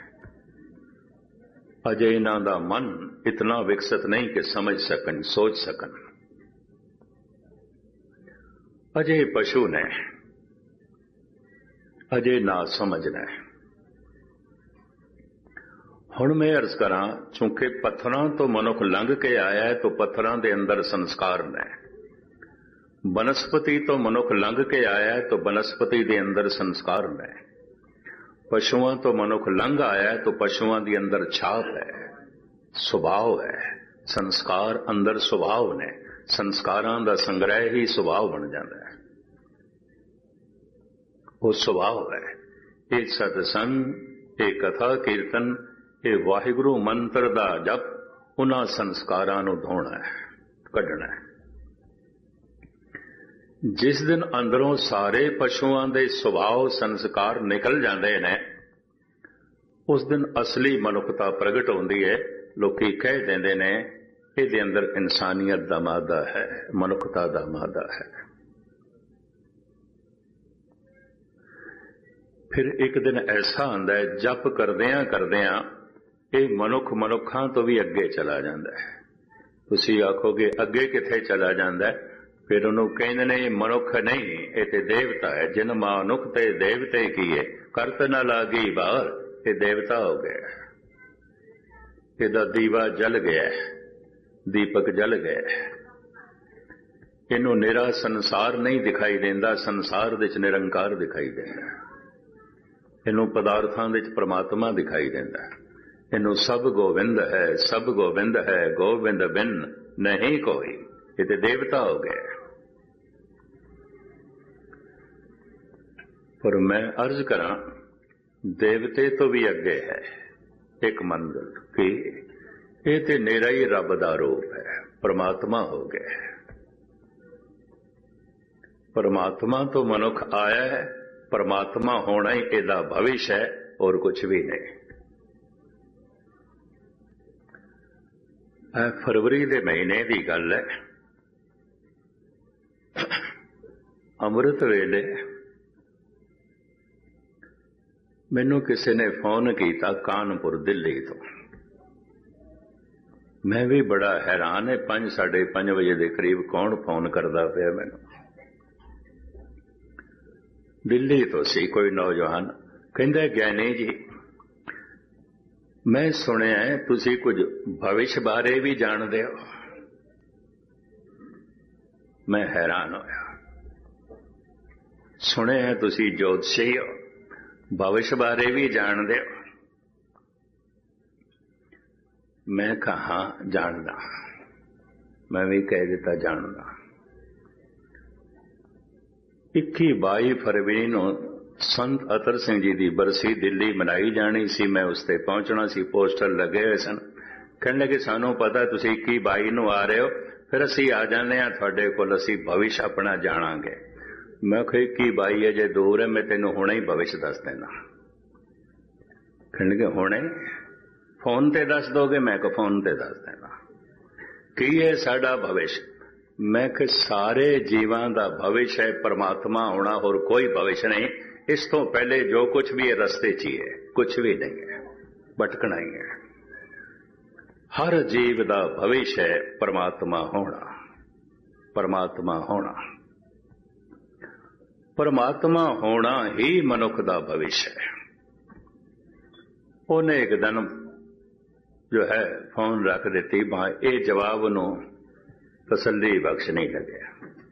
अजे इन्हां दा मन इतना विकसित नहीं कि समझ सकन, सोच सकन। अजे पशु ने, अजे ना समझना। हुण मैं अर्ज करां, चूंकि पत्थरां तो मनुख लंघ के आया है तो पत्थरां दे अंदर संस्कार ने। वनस्पति तो मनुख लंघ के आया है तो वनस्पति के अंदर संस्कार ने। ਪਸ਼ੂਆਂ ਤੋਂ ਮਨੁੱਖ ਲੰਘ ਆਇਆ ਤਾਂ ਪਸ਼ੂਆਂ ਦੀ ਅੰਦਰ ਛਾਪ ਹੈ, ਸੁਭਾਅ ਹੈ, ਸੰਸਕਾਰ ਅੰਦਰ ਸੁਭਾਅ ਨੇ, ਸੰਸਕਾਰਾਂ ਦਾ ਸੰਗ੍ਰਹਿ ਹੀ ਸੁਭਾਅ ਬਣ ਜਾਂਦਾ ਹੈ। ਉਹ ਸੁਭਾਅ ਹੈ। ਇਹ ਸਤਸੰਗ, ਇਹ ਕਥਾ ਕੀਰਤਨ, ਇਹ ਵਾਹਿਗੁਰੂ ਮੰਤਰ ਦਾ ਜਪ ਉਹਨਾਂ ਸੰਸਕਾਰਾਂ ਨੂੰ ਧੋਣਾ ਹੈ, ਕੱਢਣਾ ਹੈ। ਜਿਸ ਦਿਨ ਅੰਦਰੋਂ ਸਾਰੇ ਪਸ਼ੂਆਂ ਦੇ ਸੁਭਾਅ ਸੰਸਕਾਰ ਨਿਕਲ ਜਾਂਦੇ ਨੇ, ਉਸ ਦਿਨ ਅਸਲੀ ਮਨੁੱਖਤਾ ਪ੍ਰਗਟ ਹੁੰਦੀ ਹੈ। ਲੋਕੀ ਕਹਿ ਦਿੰਦੇ ਨੇ ਇਹਦੇ ਅੰਦਰ ਇਨਸਾਨੀਅਤ ਦਾ ਮਾਦਾ ਹੈ, ਮਨੁੱਖਤਾ ਦਾ ਮਾਦਾ ਹੈ। ਫਿਰ ਇੱਕ ਦਿਨ ਐਸਾ ਹੁੰਦਾ ਹੈ, ਜਪ ਕਰਦਿਆਂ ਕਰਦਿਆਂ ਇਹ ਮਨੁੱਖਾਂ ਤੋਂ ਵੀ ਅੱਗੇ ਚਲਾ ਜਾਂਦਾ ਹੈ। ਤੁਸੀਂ ਆਖੋਗੇ ਅੱਗੇ ਕਿੱਥੇ ਚਲਾ ਜਾਂਦਾ ਹੈ? ਫਿਰ ਉਹਨੂੰ ਕਹਿੰਦੇ ਨੇ ਇਹ ਮਨੁੱਖ ਨਹੀਂ, ਇਹ ਤੇ ਦੇਵਤਾ ਹੈ। ਜਿਨ ਮਨੁੱਖ ਤੇ ਦੇਵਤੇ ਕੀਏ, ਕਰਤ ਨਾ ਲਾਗੀ ਬਾਹਰ, ਇਹ ਦੇਵਤਾ ਹੋ ਗਿਆ। ਇਹਦਾ ਦੀਵਾ ਜਲ ਗਿਆ, ਦੀਪਕ ਜਲ ਗਿਆ। ਇਹਨੂੰ ਨਿਰਾ ਸੰਸਾਰ ਨਹੀਂ ਦਿਖਾਈ ਦਿੰਦਾ, ਸੰਸਾਰ ਵਿੱਚ ਨਿਰੰਕਾਰ ਦਿਖਾਈ ਦਿੰਦਾ। ਇਹਨੂੰ ਪਦਾਰਥਾਂ ਵਿੱਚ ਪ੍ਰਮਾਤਮਾ ਦਿਖਾਈ ਦਿੰਦਾ। ਇਹਨੂੰ ਸਭ ਗੋਬਿੰਦ ਹੈ, ਸਭ ਗੋਬਿੰਦ ਹੈ, ਗੋਬਿੰਦ ਬਿਨ ਨਹੀਂ ਕੋਈ। ਇਹ ਤੇ ਦੇਵਤਾ ਹੋ ਗਏ। ਪਰ ਮੈਂ ਅਰਜ਼ ਕਰਾਂ, ਦੇਵਤੇ ਤੋਂ ਵੀ ਅੱਗੇ ਹੈ ਇੱਕ ਮੰਜ਼ਿਲ, ਕਿ ਇਹ ਤੇ ਨਿਰਾ ਹੀ ਰੱਬ ਦਾ ਰੂਪ ਹੈ, ਪਰਮਾਤਮਾ ਹੋ ਗਿਆ। ਪਰਮਾਤਮਾ ਤੋਂ ਮਨੁੱਖ ਆਇਆ ਹੈ, ਪਰਮਾਤਮਾ ਹੋਣਾ ਹੀ ਇਹਦਾ ਭਵਿਸ਼ ਹੈ, ਹੋਰ ਕੁਝ ਵੀ ਨਹੀਂ। ਇਹ ਫਰਵਰੀ ਦੇ ਮਹੀਨੇ ਦੀ ਗੱਲ ਹੈ। ਅੰਮ੍ਰਿਤ ਵੇਲੇ ਮੈਨੂੰ ਕਿਸੇ ਨੇ ਫੋਨ ਕੀਤਾ ਕਾਨਪੁਰ, ਦਿੱਲੀ ਤੋਂ। ਮੈਂ ਵੀ ਬੜਾ ਹੈਰਾਨ ਹੈ, 5, 5:30 ਵਜੇ ਦੇ ਕਰੀਬ ਕੌਣ ਫੋਨ ਕਰਦਾ ਪਿਆ ਮੈਨੂੰ। ਦਿੱਲੀ ਤੋਂ ਸੀ ਕੋਈ ਨੌਜਵਾਨ। ਕਹਿੰਦਾ ਗਿਆਨੀ ਜੀ, ਮੈਂ ਸੁਣਿਆ ਤੁਸੀਂ ਕੁਝ ਭਵਿਸ਼ ਬਾਰੇ ਵੀ ਜਾਣਦੇ ਹੋ। ਮੈਂ ਹੈਰਾਨ ਹੋਇਆ। ਸੁਣਿਆ ਤੁਸੀਂ ਜੋਤਸ਼ੀ ਹੋ, ਭਵਿਸ਼ ਬਾਰੇ ਵੀ ਜਾਣਦੇ ਹੋ। ਮੈਂ ਕਿਹਾ ਹਾਂ ਜਾਣਦਾ। ਮੈਂ ਵੀ ਕਹਿ ਦਿੱਤਾ ਜਾਣਦਾ। 21-22 ਫਰਵਰੀ ਨੂੰ ਸੰਤ ਅਤਰ ਸਿੰਘ ਜੀ ਦੀ ਬਰਸੀ ਦਿੱਲੀ ਮਨਾਈ ਜਾਣੀ ਸੀ। ਮੈਂ ਉਸ ਤੇ ਪਹੁੰਚਣਾ ਸੀ, ਪੋਸਟਰ ਲੱਗੇ ਹੋਏ ਸਨ। ਕਹਿਣ ਲੱਗੇ ਸਾਨੂੰ ਪਤਾ ਤੁਸੀਂ 21-22 ਨੂੰ ਆ ਰਹੇ ਹੋ, ਫਿਰ ਅਸੀਂ ਆ ਜਾਂਦੇ ਹਾਂ ਤੁਹਾਡੇ ਕੋਲ, ਅਸੀਂ ਭਵਿਸ਼ ਆਪਣਾ ਜਾਣਾਂਗੇ। ਮੈਂ ਕਿਹਾ 21-22 ਅਜੇ ਦੂਰ ਹੈ, ਮੈਂ ਤੈਨੂੰ ਹੁਣੇ ਹੀ ਭਵਿਸ਼ ਦੱਸ ਦੇਣਾ। ਕਹਿਣ ਲੱਗੇ ਹੁਣੇ ਫੋਨ ਤੇ ਦੱਸ ਦੋਗੇ? ਮੈਂ ਕਿਹਾ ਫੋਨ ਤੇ ਦੱਸ ਦੇਣਾ। ਕੀ ਹੈ ਸਾਡਾ ਭਵਿਸ਼? ਮੈਂ ਕਿ ਸਾਰੇ ਜੀਵਾਂ ਦਾ ਭਵਿਸ਼ ਹੈ ਪਰਮਾਤਮਾ ਹੋਣਾ, ਹੋਰ ਕੋਈ ਭਵਿਸ਼ ਨਹੀਂ। ਇਸ ਤੋਂ ਪਹਿਲੇ ਜੋ ਕੁਝ ਵੀ ਹੈ ਰਸਤੇ 'ਚ ਹੀ ਹੈ, ਕੁਝ ਵੀ ਨਹੀਂ ਹੈ, ਭਟਕਣਾ ਹੀ ਹੈ। ਹਰ ਜੀਵ ਦਾ ਭਵਿਸ਼ ਹੈ ਪਰਮਾਤਮਾ ਹੋਣਾ, ਪਰਮਾਤਮਾ ਹੋਣਾ। ਪਰਮਾਤਮਾ ਹੋਣਾ ਹੀ ਮਨੁੱਖ ਦਾ ਭਵਿਸ਼ ਹੈ। ਉਹਨੇ ਇੱਕ ਦਿਨ ਜੋ ਹੈ ਫੋਨ ਰੱਖ ਦਿੱਤੀ, ਇਹ ਜਵਾਬ ਨੂੰ ਤਸੱਲੀ ਬਖਸ਼ ਨਹੀਂ ਲੱਗਿਆ।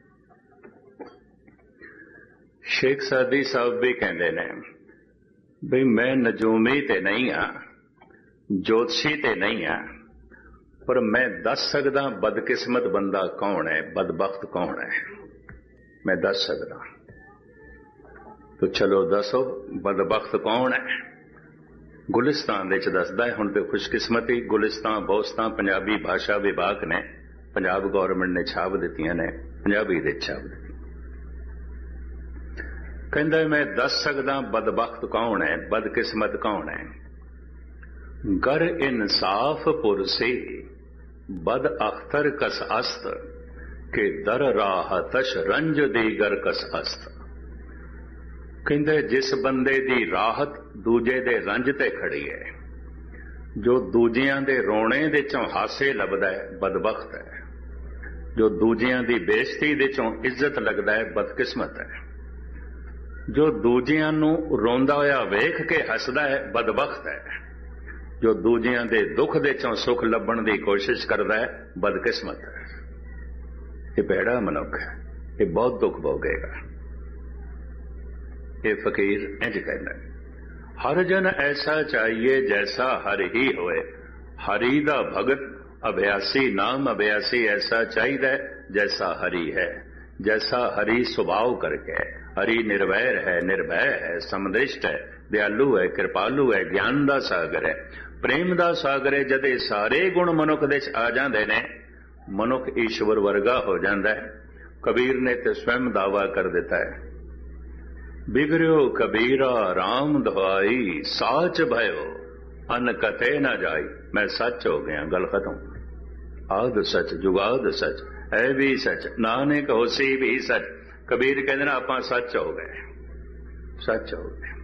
ਸ਼ੇਖ ਸਾਦੀ ਸਾਹਿਬ ਵੀ ਕਹਿੰਦੇ ਨੇ ਬਈ ਮੈਂ ਨਜੂਮੀ ਤੇ ਨਹੀਂ ਹਾਂ, ਜੋਤਸ਼ੀ ਤੇ ਨਹੀਂ ਹਾਂ, ਪਰ ਮੈਂ ਦੱਸ ਸਕਦਾ ਬਦਕਿਸਮਤ ਬੰਦਾ ਕੌਣ ਹੈ, ਬਦਬਖਤ ਕੌਣ ਹੈ, ਮੈਂ ਦੱਸ ਸਕਦਾ। ਤੋ ਚਲੋ ਦੱਸੋ ਬਦਬਖਤ ਕੌਣ ਹੈ। ਗੁਲਿਸਤਾਨ ਵਿੱਚ ਦੱਸਦਾ ਹੈ। ਹੁਣ ਤੇ ਖੁਸ਼ਕਿਸਮਤੀ ਗੁਲਿਸਤਾਨ ਬੋਸਤਾਂ ਪੰਜਾਬੀ ਭਾਸ਼ਾ ਵਿਭਾਗ ਨੇ, ਪੰਜਾਬ ਗੌਰਮੈਂਟ ਨੇ ਛਾਪ ਦਿੱਤੀਆਂ ਨੇ, ਪੰਜਾਬੀ ਦੇ ਛਾਪ ਦਿੱਤੀ। ਕਹਿੰਦਾ ਮੈਂ ਦੱਸ ਸਕਦਾ ਬਦਬਖਤ ਕੌਣ ਹੈ, ਬਦਕਿਸਮਤ ਕੌਣ ਹੈ। ਗਰ ਇਨਸਾਫ ਪੁਰਸੀ ਬਦ ਅਖਤਰ ਕਸ ਅਸਤ ਕਿ ਦਰ ਰਾਹਤਸ਼ ਰੰਜ ਦੀਗਰ ਕਸ ਅਸਤ। ਕਹਿੰਦੇ ਜਿਸ ਬੰਦੇ ਦੀ ਰਾਹਤ ਦੂਜੇ ਦੇ ਰੰਜ ਤੇ ਖੜੀ ਹੈ, ਜੋ ਦੂਜਿਆਂ ਦੇ ਰੋਣੇ ਦੇ ਚੋਂ ਹਾਸੇ ਲੱਭਦਾ ਹੈ, ਬਦਬਖਤ ਹੈ। ਜੋ ਦੂਜਿਆਂ ਦੀ ਬੇਇੱਜ਼ਤੀ ਦੇ ਚੋਂ ਇੱਜ਼ਤ ਲੱਗਦਾ ਹੈ, ਬਦਕਿਸਮਤ ਹੈ। ਜੋ ਦੂਜਿਆਂ ਨੂੰ ਰੋਂਦਾ ਹੋਇਆ ਵੇਖ ਕੇ ਹੱਸਦਾ ਹੈ, ਬਦਬਖਤ ਹੈ। ਜੋ ਦੂਜਿਆਂ ਦੇ ਦੁੱਖ ਦੇ ਚੋਂ ਸੁੱਖ ਲੱਭਣ ਦੀ ਕੋਸ਼ਿਸ਼ ਕਰਦਾ ਹੈ, ਬਦਕਿਸਮਤ ਹੈ। ਇਹ ਭੈੜਾ ਮਨੁੱਖ ਹੈ, ਇਹ ਬਹੁਤ ਦੁੱਖ ਭੋਗੇਗਾ। ਇਹ ਫਕੀਰ ਇੰਝ ਕਹਿੰਦਾ। हर जन ऐसा चाहिए जैसा हर ही होए, हरि दा भगत अभ्यासी नाम अभ्यासी ऐसा चाहिए जैसा हरि है। जैसा हरि स्वभाव करके, हरि निर्वैर है, निर्भय है, समदृष्ट है, दयालु है, कृपालु है, ज्ञान दा सागर है, प्रेम दा सागर है। जदे सारे गुण मनुख दे आ जांदे ने, मनुख ईश्वर वर्गा हो जाता है। कबीर ने तो स्वयं दावा कर देता है, बिगड़ो कबीरा राम दुहाई, साच भयो अन कथे न जाई। मैं सच हो गया, गल खत्म। आद सच जुगाद सच है भी सच, नानक होसी भी सच। कबीर कहते ना आप सच हो गए, सच हो गए।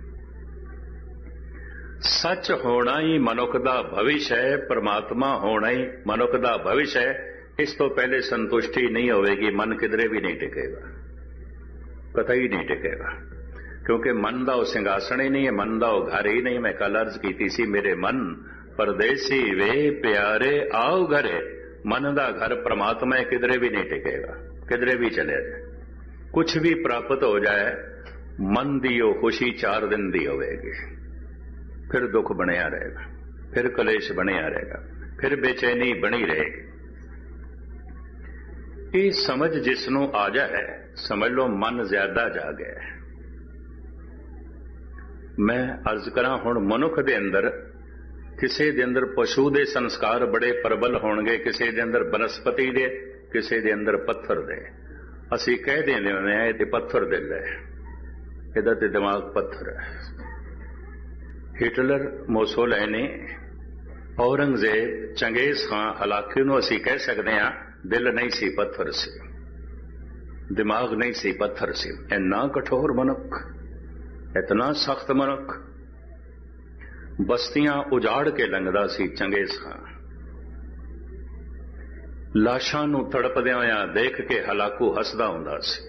सच होना ही मनुख दा भविष्य है, परमात्मा होना ही मनुख दा भविष्य है। इस तो पहले संतुष्टि नहीं होगी, मन किधरे भी नहीं टिकेगा, कतई नहीं टिकेगा, क्योंकि मन दा सिंघासन ही नहीं है, मन दा घर ही नहीं। मैं कल अर्ज की सी, मेरे मन परदेसी वे प्यारे आओ घरे। मन दा घर परमात्मा है, किधरे भी नहीं टिकेगा, किधरे भी चले जाए, कुछ भी प्राप्त हो जाए, मन दी वो खुशी 4 दिन दी होगी, फिर दुख बनया रहेगा, फिर कलेश बनया रहेगा, फिर बेचैनी बनी रहेगी। ये समझ जिसनों आ जाए, समझ लो मन ज्यादा जा गया है। मैं अर्ज करा हुण मनुख दे अंदर, किसी दे अंदर पशु दे संस्कार बड़े प्रबल होणगे, किसी दे अंदर बनस्पति दे, किसी दे अंदर पत्थर दे। असी कह देंदे हुंदे आ इह पत्थर दिल है, इहदा ते दिमाग पत्थर है। हिटलर, मोसोलैनी, औरंगजेब, चंगेज खां, हलाकी नूं असी कह सकते हैं दिल नहीं सी पत्थर सी, दिमाग नहीं सी पत्थर सी। इन्ना कठोर मनुख, इतना सख्त मनुख, बस्तियां उजाड़ के लंघदा सी चंगेज खां। लाशां नूं तड़पदियां होइयां देख के हलाकू हसदा हुंदा सी।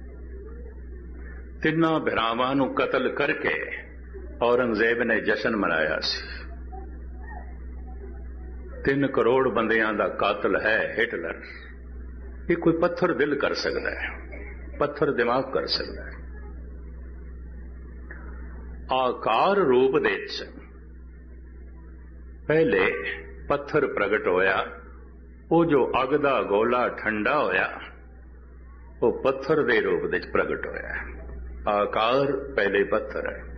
3 भरावां नूं कतल करके औरंगजेब ने जश्न मनाया सी। 3 करोड़ बंदियां दा कातिल है हिटलर। ये कोई पत्थर दिल कर सकता है, पत्थर दिमाग कर सकता है। आकार रूप दे पहले पत्थर प्रगट होया, वो जो अग दा गोला ठंडा होया, वो पत्थर दे रूप दे प्रगट होया। आकार पहले पत्थर है।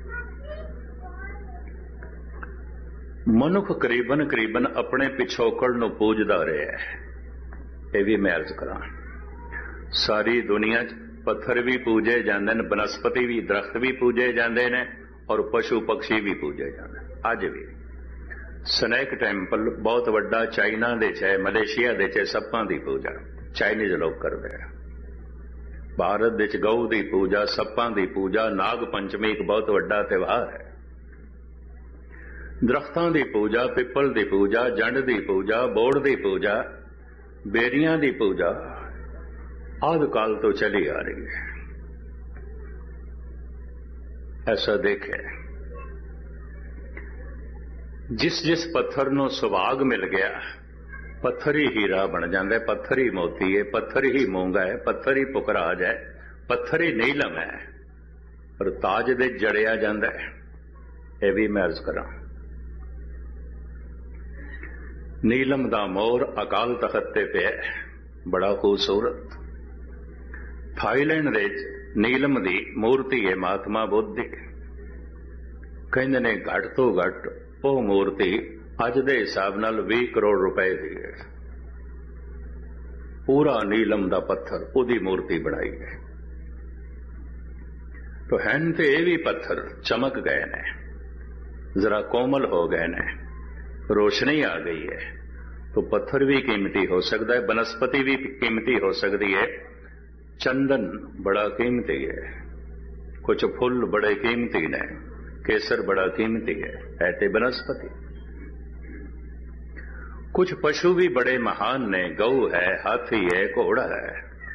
मनुख करीबन करीबन अपने पिछोकड़ नूं पूजदा रहा है। यह भी मैं अर्ज करा, सारी दुनिया पत्थर भी पूजे जाते हैं, बनस्पति भी, दरख्त भी पूजे जाते हैं, और पशु पक्षी भी पूजे जाते हैं। अज भी स्नैक टैंपल बहुत वड्डा चाइना दे च है, मलेशिया दे च सप्पां दी पूजा चाइनीज लोग करते हैं। भारत दे च गऊ की पूजा, सप्पां दी पूजा, नाग पंचमी एक बहुत वड्डा त्योहार है। दरख्तां दी पूजा, पिपल दी पूजा, जंड दी पूजा, बोड़ दी पूजा, बेरियां दी पूजा आदि काल तो चली आ रही है। ऐसा देखे, जिस जिस पत्थर नूं सुभाग मिल गया, पत्थर ही हीरा बन जाता है, पत्थर ही मोती है, पत्थर ही मूंगा है, पत्थर ही पुखराज है, पत्थर ही नीलम है, और ताज दे जड़िया जाता है। यह भी मैं अर्ज करा, नीलम दा मोर अकाल तखत ते पे बड़ा खूबसूरत। थाईलैंड दे नीलम दी मूर्ति है महात्मा बुद्ध दी। कहंदे ने घट तो घट वो मूर्ति अज दे हिसाब नाल 20 करोड़ रुपए दी है। पूरा नीलम दा पत्थर उदी मूर्ति बनाई है। तो हैन ते ये भी पत्थर चमक गए ने, जरा कोमल हो गए ने, रोशनी आ गई है। तो पत्थर भी कीमती हो सकता है, बनस्पति भी कीमती हो सकती है, चंदन बड़ा कीमती है, कुछ फुल बड़े कीमती ने, केसर बड़ा कीमती है, ऐते बनस्पति। कुछ पशु भी बड़े महान ने, गऊ है, हाथी है, घोड़ा है,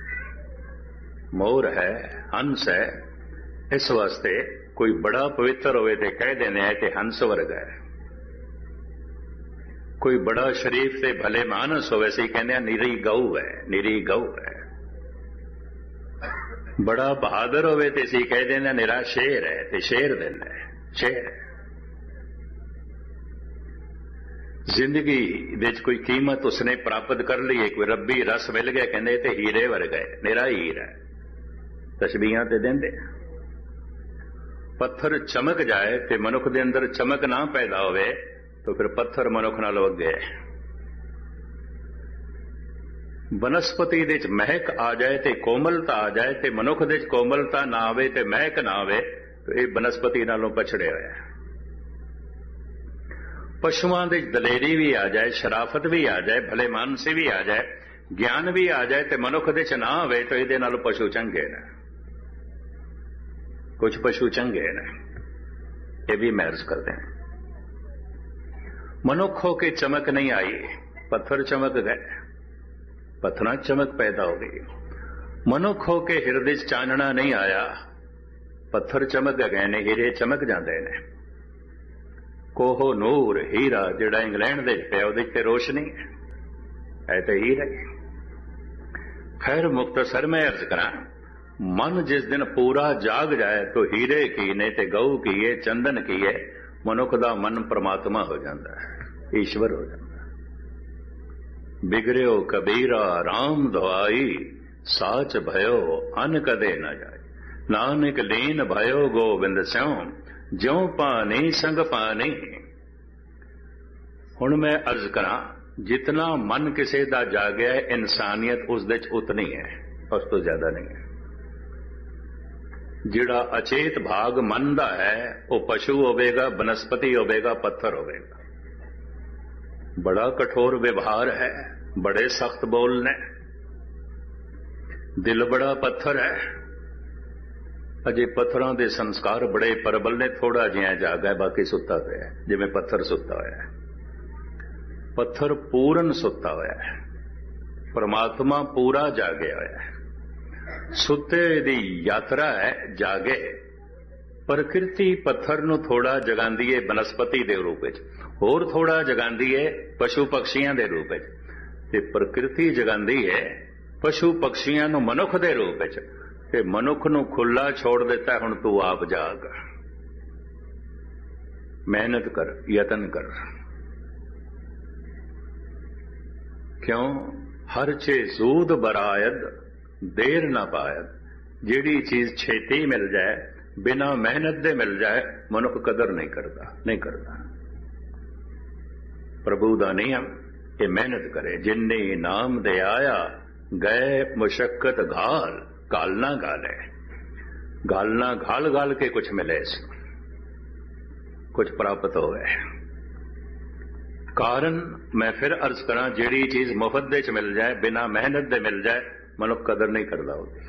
मोर है, हंस है। इस वास्ते कोई बड़ा पवित्र होवे ते कह देने है कि हंस वर्ग है। कोई बड़ा शरीफ से भले मानस हो वैसे ही कहने निरी गऊ है, निरी गऊ है। बड़ा बहादुर होवे ते सी कह देना निरा शेर है, ते शेर दिन है, शेर है। जिंदगी विच कोई कीमत उसने प्राप्त कर ली है, कोई रब्बी रस मिल गया, कहते ते हीरे वर्गा है, निरा हीर है। तशबीहां ते देंदे। पत्थर चमक जाए ते मनुख दे अंदर चमक ना पैदा होवे तो फिर पत्थर मनुख नाल वगे। वनस्पति दे च महक आ जाए ते कोमलता आ जाए ते मनुख दे च कोमलता ना आवे ते महक ना आवे तो ये वनस्पति नालों पछड़े होया है। पशुआं दे दलेरी भी आ जाए, शराफत भी आ जाए, भले मानसी भी आ जाए, ज्ञान भी आ जाए तो मनुख दे च ना आवे तो इहदे नालों पशु चंगे ने। कुछ पशु चंगे ने, ये भी महर्ज करते हैं। मनुख होके चमक नहीं आई, पत्थर चमक गए, पत्थर चमक पैदा हो गई। मनुख होके हिरदे च चानना नहीं आया, पत्थर चमक गए ने, हीरे चमक जाते हैं। कोहो नूर हीरा जिहड़ा इंग्लैंड दे पिया उहदे ते रोशनी है तो हीरा। खैर मुख्तसर मैं अर्ज करा, मन जिस दिन पूरा जाग जाए तो हीरे की ने ते गऊ की है, चंदन की है, मनुख दा मन परमात्मा हो जाता है, ईश्वर हो जाता है। बिगड़ियो कबीरा राम दुआई, साच भयो अन कदे न जाए, नानक लीन भयो गोविंद स्यों, ज्यों पानी संग पानी। हुण मैं अर्ज करा, जितना मन किसी दा जागया है इंसानियत उस दे च उतनी है, उस तो ज्यादा नहीं है। जिहड़ा अचेत भाग मन दा है वो पशु होवेगा, वनस्पति होवेगा, पत्थर होवेगा। बड़ा कठोर व्यवहार है, बड़े सख्त बोल ने, दिल बड़ा पत्थर है। अजे पत्थरों के संस्कार बड़े प्रबल ने, थोड़ा जिहा जागा है, बाकी सुता होया है, जिवें पत्थर सुता होया है। पत्थर पूर्ण सुता होया है, परमात्मा पूरा जागे होया है। सुते दी यात्रा है, जागे। प्रकृति पत्थर नूं थोड़ा जगांदी है वनस्पति दे रूप विच, होर थोड़ा जगांदी है पशु पक्षियां दे रूप विच, ते प्रकृति जगांदी है पशु पक्षियां नूं मनुख दे रूप विच, ते मनुख नूं खुला छोड़ दिता। हुण तू आप जाग, मेहनत कर, यतन कर। क्यों? हर चे सूद बरायद देर ना पायद। जिहड़ी चीज छेती मिल जाए, बिना मेहनत दे मिल जाए, मनुख कदर नहीं करता, नहीं करता। प्रभु दा नियम ये मेहनत करे। जिन्नी नाम दे आया गए मुशक्कत घाल, घालना घाले, घालना घाल घाल के कुछ मिले, कुछ प्राप्त हो गए। कारण मैं फिर अर्ज करा, जिहड़ी चीज मुफ्त दे च मिल जाए, बिना मेहनत दे मिल जाए, मनुख कदर नहीं करता होती।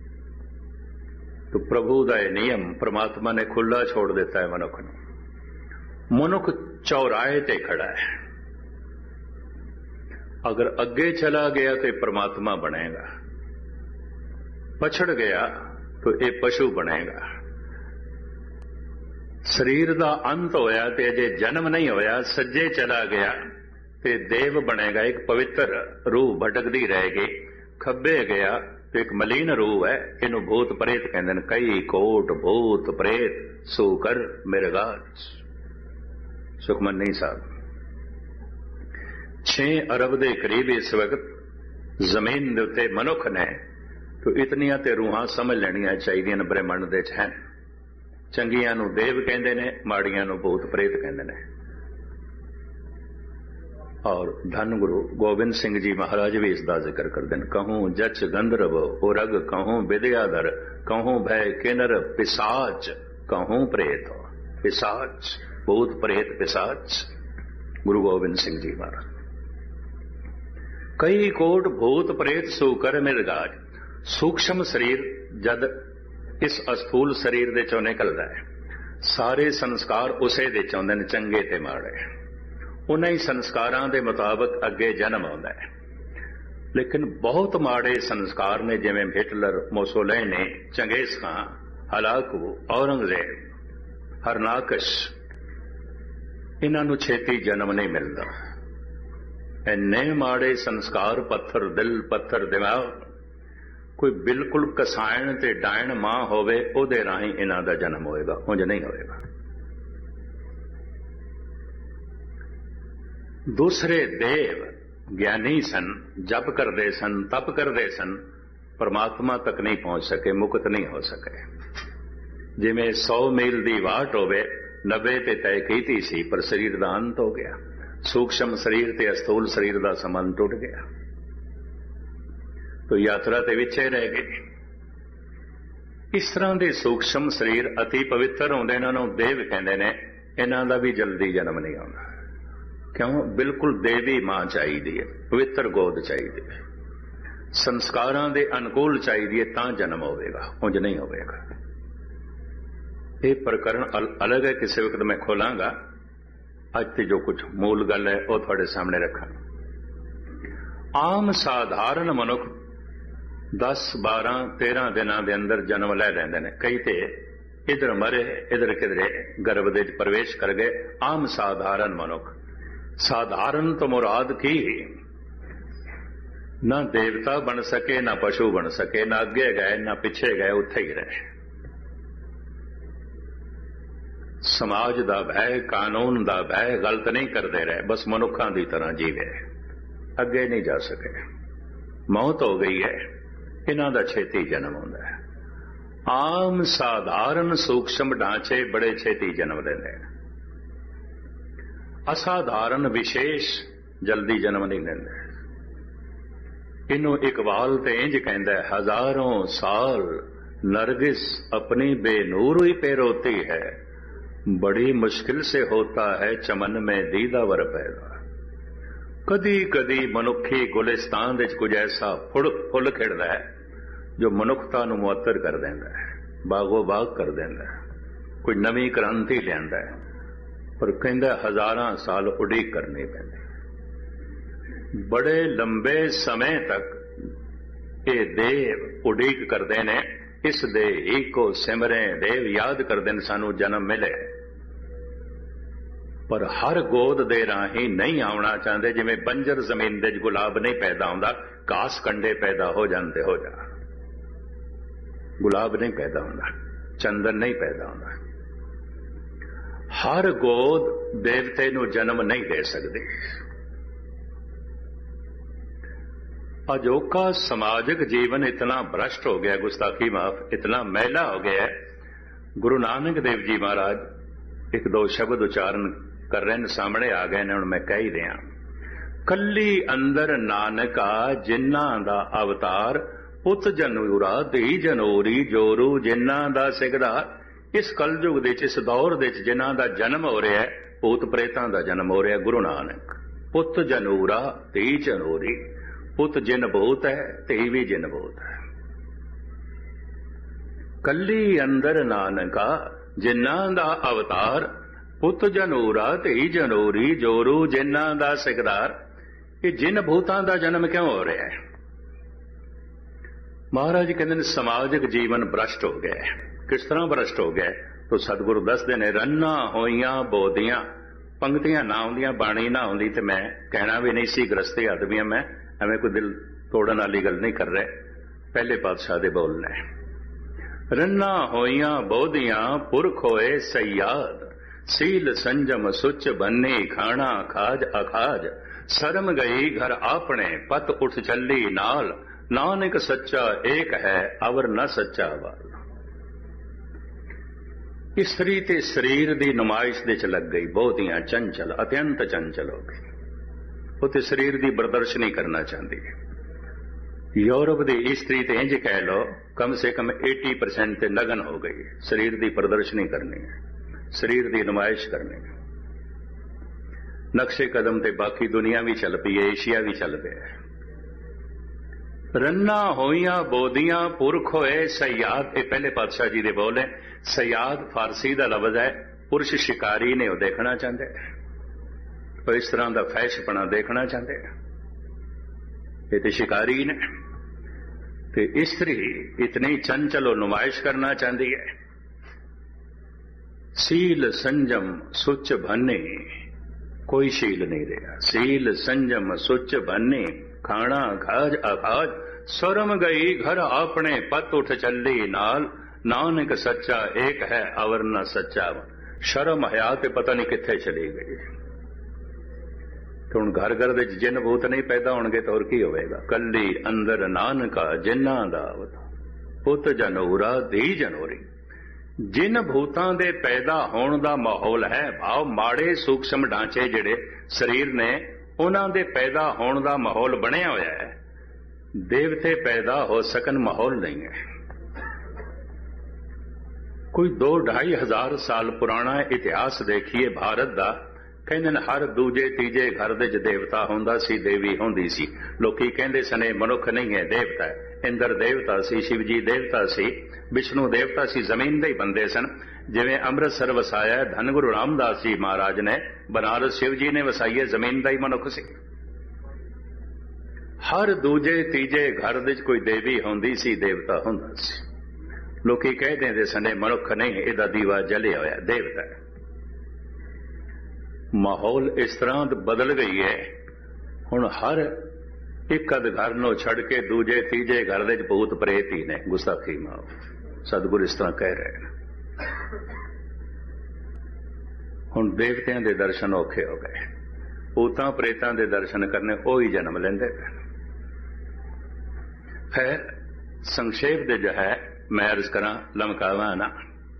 तो प्रभु का यह नियम परमात्मा ने खुला छोड़ देता है मनुख ने। मनुख चौराहे ते खड़ा है, अगर अगे चला गया तो परमात्मा बनेगा, पछड़ गया तो ये पशु बनेगा। शरीर का अंत होया ते अजे जन्म नहीं होया, सज्जे चला गया ते देव बनेगा, एक पवित्र रूह भटकदी रहेगी। खब्बे गया तो एक मलीन रूह है, इनू भूत प्रेत कहते हैं। कई कोट भूत प्रेत सूकर मिर्गाज। सुखमनी साहब 6 अरब के करीब इस वक्त जमीन के उत्ते मनुख ने, तो इतनियां ते रूहां समझ लेनियां चाहिए ब्रह्मंड दे च हैं। चंगियां नू देव कहते हैं, माड़ियां नू भूत प्रेत कहते हैं। और धन गुरु गोबिंद सिंह जी महाराज भी इसका जिक्र करते हैं। कहूं जच गंधर्व उरग, कहूं विद्याधर, कहूं भय किन्नर पिशाच, कहूं प्रेत। पिशाच, भूत प्रेत पिशाच, गुरु गोबिंद सिंह जी महाराज। कई कोट भूत प्रेत सूकर मिर्गाज। सूक्ष्म शरीर जद इस अस्थूल शरीर दे चों निकलदा है, सारे संस्कार उसे दे चों आउंदे ने, चंगे ते माड़े। उन्हीं संस्कारां दे मुताबिक अगे जन्म आउंदा है। लेकिन बहुत माड़े संस्कार ने, जिवें हिटलर, मोसोलिनी, चंगेज खां, हलाकू, औरंगजेब, हरनाकश, इन्हां नूं छेती जन्म नहीं मिलता। इन्ने माड़े संस्कार, पत्थर दिल, पत्थर दिमाग। कोई बिल्कुल कसायण ते डायण मां होवे, उहदे राहीं इन्हां दा जन्म होएगा, उंज नहीं होएगा। दूसरे देव ज्ञानी सन, जप करते सन, तप करते सन, परमात्मा तक नहीं पहुंच सके, मुक्त नहीं हो सके। जिमें 100 मील की वाट होवे 90 ते तय की सी, पर शरीर का अंत हो गया। सूक्ष्म शरीर ते अस्थूल शरीर का संबंध टुट गया, तो यात्रा ते विछे रह गई। इस तरह के सूक्ष्म शरीर अति पवित्र होंदे, इन्हां देव कहंदे ने। इन्हां दा भी जल्दी जन्म नहीं आउंदा। क्यों? बिल्कुल देवी मां चाहिदी है, पवित्र गोद चाहिदी है, संस्कारां दे अनुकूल चाहिदी है, तां जन्म होवेगा, उंज नहीं होवेगा। ये प्रकरण अलग है, किसी वक्त मैं खोलांगा। अज ते जो कुछ मूल गल है वह तुहाडे सामने रखा। आम साधारण मनुख 10, 12, 13 दिनों के अंदर जन्म लै लैंदे ने। कई ते इधर मरे, इधर किधरे गर्भ दे प्रवेश कर गए। आम साधारण मनुख। साधारण तो मुराद की ना देवता बन सके, ना पशु बन सके, ना अगे गए ना पिछे गए, उत्थे ही रहे। समाज दा भय, कानून दा भय, गलत नहीं करते रहे, बस मनुखों की तरह जीवे, अगे नहीं जा सके। मौत हो गई है, इन्हां दा छेती जन्म होंदा है। आम साधारण सूक्ष्म ढांचे बड़े छेती जन्म लेंदे हैं। असाधारण विशेष जल्दी जन्म नहीं लेंदे। इनू इकबाल ते इंज कहंदा है, हजारों साल नरगिस अपनी बेनूर ही पे रोती है, बड़ी मुश्किल से होता है चमन में दीदावर पैदा। कदी कदी मनुखी गुलिस्तान विच कुछ ऐसा फुल खिड़दा है जो मनुखता नूं मुअत्तर कर देंदा है, बागो बाग कर देंदा है, कोई नवी क्रांति लियांदा है। पर कहंदा हजारां साल उड़ीक करनी पैंदी। बड़े लंबे समय तक ये देव उड़ीक करते ने, इस देही को सिमरे, देव याद करते हैं सानू जन्म मिले। पर हर गोद दे राही नहीं आना चाहते। जिवें बंजर जमीन दे गुलाब नहीं पैदा होंदा, घास कंडे पैदा हो जाते, हो जा गुलाब नहीं पैदा होंदा, चंदन नहीं पैदा होंदा। हर गोद देवते नू जन्म नहीं दे सकती। अजोका समाजिक जीवन इतना भ्रष्ट हो गया, गुस्ताखी माफ, इतना मैला हो गया है। गुरु नानक देव जी महाराज एक दो शब्द उच्चारण कर रहे हैं, सामने आ गए ने, मैं कह ही दिया। कली अंदर नानका जिन्ना दा अवतार, पुत जनूरा धी जनोरी जोरू जिन्ना दा सिकदार। इस कलयुग दे इस दौर दे जिन्हां दा जन्म हो रहा है, भूत प्रेतां दा जन्म हो रहा है। गुरु नानक पुत जनूरा धी जनोरी, पुत जिन भूत है, धी भी जिन भूत है। कली अंदर नानका जिन्ना दा अवतार, पुत जनूरा धी जनोरी जोरू जिन्ना दा सिकदार। ये जिन भूतां दा जन्म क्यों हो रहा है? महाराज कहते हैं समाजिक जीवन भ्रष्ट हो गया है। किस तरह भ्रष्ट हो गया? तो सतगुरु दसदे ने, रन्ना होइयां बोदियां, पंक्तियां ना आउंदियां, बाणी ना आउंदी, ते मैं कहना भी नहीं सी, गृहस्थी आदमी मैं एवें कोई दिल तोड़न वाली गल नहीं कर रहे। पहले पातशाह दे बोलने, रन्ना होइयां बोदियां पुरख होए सयाद, सील संजम सुच बन्नी खाना खाज अखाज। शर्म गई घर आपने पत उठ चली नाल, नानक सच्चा एक है अवर न सच्चा वाल। स्त्री ते शरीर की नुमाइश दे च लग गई, बहुतियां चंचल, अत्यंत चंचल हो गई। वो तो शरीर की प्रदर्शनी करना चाहती है। यूरोप की स्त्री ते इंज कह लो कम से कम 80% ते नगन हो गई। शरीर की प्रदर्शनी करनी है, शरीर की नुमाइश करनी है। नक्शे कदम ते बाकी दुनिया भी चल पई है, एशिया भी चल पिया है। रन्ना होइयां बोदियां पुरख होए सयाद, ये पहले पातशाह जी दे बोल है। सयाद फारसी का लफ्ज है, पुरुष शिकारी ने वो देखना चाहते, तो इस तरह का फैशपना देखना चाहते, ये तो शिकारी ने। तो स्त्री इतनी चंचल और नुमाइश करना चाहती है। सील संजम सुच भन्ने, कोई शील नहीं रहा। सील संजम सुच भन्ने, खाना खाज अखाज। शर्म गई घर आपने पत उठ चली नाल, नानक सच्चा एक है अवर न सच्चा। शर्म हया ते पता नहीं किथे चली गई। ਤੇ ਹੁਣ ਘਰ ਘਰ ਦੇ ਜਿੰਨ ਭੂਤ ਨਹੀਂ ਪੈਦਾ ਹੋਣਗੇ ਤਾਂ ਹੋਰ ਕੀ ਹੋਵੇਗਾ। ਕੱਲੀ ਅੰਦਰ ਨਾਨਕਾ ਜਿਨ੍ਹਾਂ ਦਾ ਪੁੱਤ ਜਨੋਰਾ ਧੀ ਜਨੋਰੀ। ਜਿਨ ਭੂਤਾਂ ਦੇ ਪੈਦਾ ਹੋਣ ਦਾ ਮਾਹੌਲ ਹੈ, ਭਾਵ ਮਾੜੇ ਸੂਖਸ਼ਮ ਢਾਂਚੇ ਜਿਹੜੇ ਸਰੀਰ ਨੇ ਉਹਨਾਂ ਦੇ ਪੈਦਾ ਹੋਣ ਦਾ ਮਾਹੌਲ ਬਣਿਆ ਹੋਇਆ ਹੈ, ਦੇਵਤੇ ਪੈਦਾ ਹੋ ਸਕਣ ਮਾਹੌਲ ਨਹੀਂ ਹੈ। ਕੋਈ 2-2.5 ਹਜ਼ਾਰ ਸਾਲ ਪੁਰਾਣਾ ਇਤਿਹਾਸ ਦੇਖੀਏ ਭਾਰਤ ਦਾ, ਕਹਿੰਦੇ ਨੇ ਹਰ ਦੂਜੇ ਤੀਜੇ ਘਰ ਦੇ ਚ ਦੇਵਤਾ ਹੁੰਦਾ ਸੀ, ਦੇਵੀ ਹੁੰਦੀ ਸੀ। ਲੋਕੀ ਕਹਿੰਦੇ ਸਨ ਇਹ ਮਨੁੱਖ ਨਹੀਂ ਹੈ, ਦੇਵਤਾ ਹੈ। ਇੰਦਰ ਦੇਵਤਾ ਸੀ, ਸ਼ਿਵਜੀ ਦੇਵਤਾ ਸੀ, ਵਿਸ਼ਨੂੰ ਦੇਵਤਾ ਸੀ, ਜ਼ਮੀਨ ਦੇ ਹੀ ਬੰਦੇ ਸਨ। ਜਿਵੇਂ ਅੰਮ੍ਰਿਤਸਰ ਵਸਾਇਆ ਧੰਨ ਗੁਰੂ ਰਾਮਦਾਸ ਜੀ ਮਹਾਰਾਜ ਨੇ, ਬਨਾਰਸ ਸ਼ਿਵ ਜੀ ਨੇ ਵਸਾਈਏ, ਜ਼ਮੀਨ ਦਾ ਹੀ ਮਨੁੱਖ ਸੀ। ਹਰ ਦੂਜੇ ਤੀਜੇ ਘਰ ਦੇ ਚ ਕੋਈ ਦੇਵੀ ਹੁੰਦੀ ਸੀ, ਦੇਵਤਾ ਹੁੰਦਾ ਸੀ। ਲੋਕੀ ਕਹਿ ਦਿੰਦੇ ਸਨ ਮਨੁੱਖ ਨਹੀਂ, ਇਹਦਾ ਦੀਵਾ ਜਲਿਆ ਹੋਇਆ, ਦੇਵਤਾ ਹੈ। ਮਾਹੌਲ ਇਸ ਤਰ੍ਹਾਂ ਬਦਲ ਗਈ ਹੈ, ਹੁਣ ਹਰ ਇੱਕ ਅਧ ਘਰ ਨੂੰ ਛੱਡ ਕੇ ਦੂਜੇ ਤੀਜੇ ਘਰ ਦੇ ਚ ਭੂਤ ਪ੍ਰੇਤ ਹੀ ਨੇ। ਗੁਸਤਾਖੀ ਮਾਓ, ਸਤਿਗੁਰੂ ਇਸ ਤਰ੍ਹਾਂ ਕਹਿ ਰਹੇ ਨੇ। ਹੁਣ ਦੇਵਤਿਆਂ ਦੇ ਦਰਸ਼ਨ ਔਖੇ ਹੋ ਗਏ, ਭੂਤਾਂ ਪ੍ਰੇਤਾਂ ਦੇ ਦਰਸ਼ਨ ਕਰਨੇ ਉਹੀ ਜਨਮ ਲੈਂਦੇ ਪਏ। ਫਿਰ ਸੰਖੇਪ ਦੇ ਜੋ ਹੈ ਮੈਂ ਅਰਜ਼ ਕਰਾਂ, ਲਮਕਾਵਾਂ ਨਾ,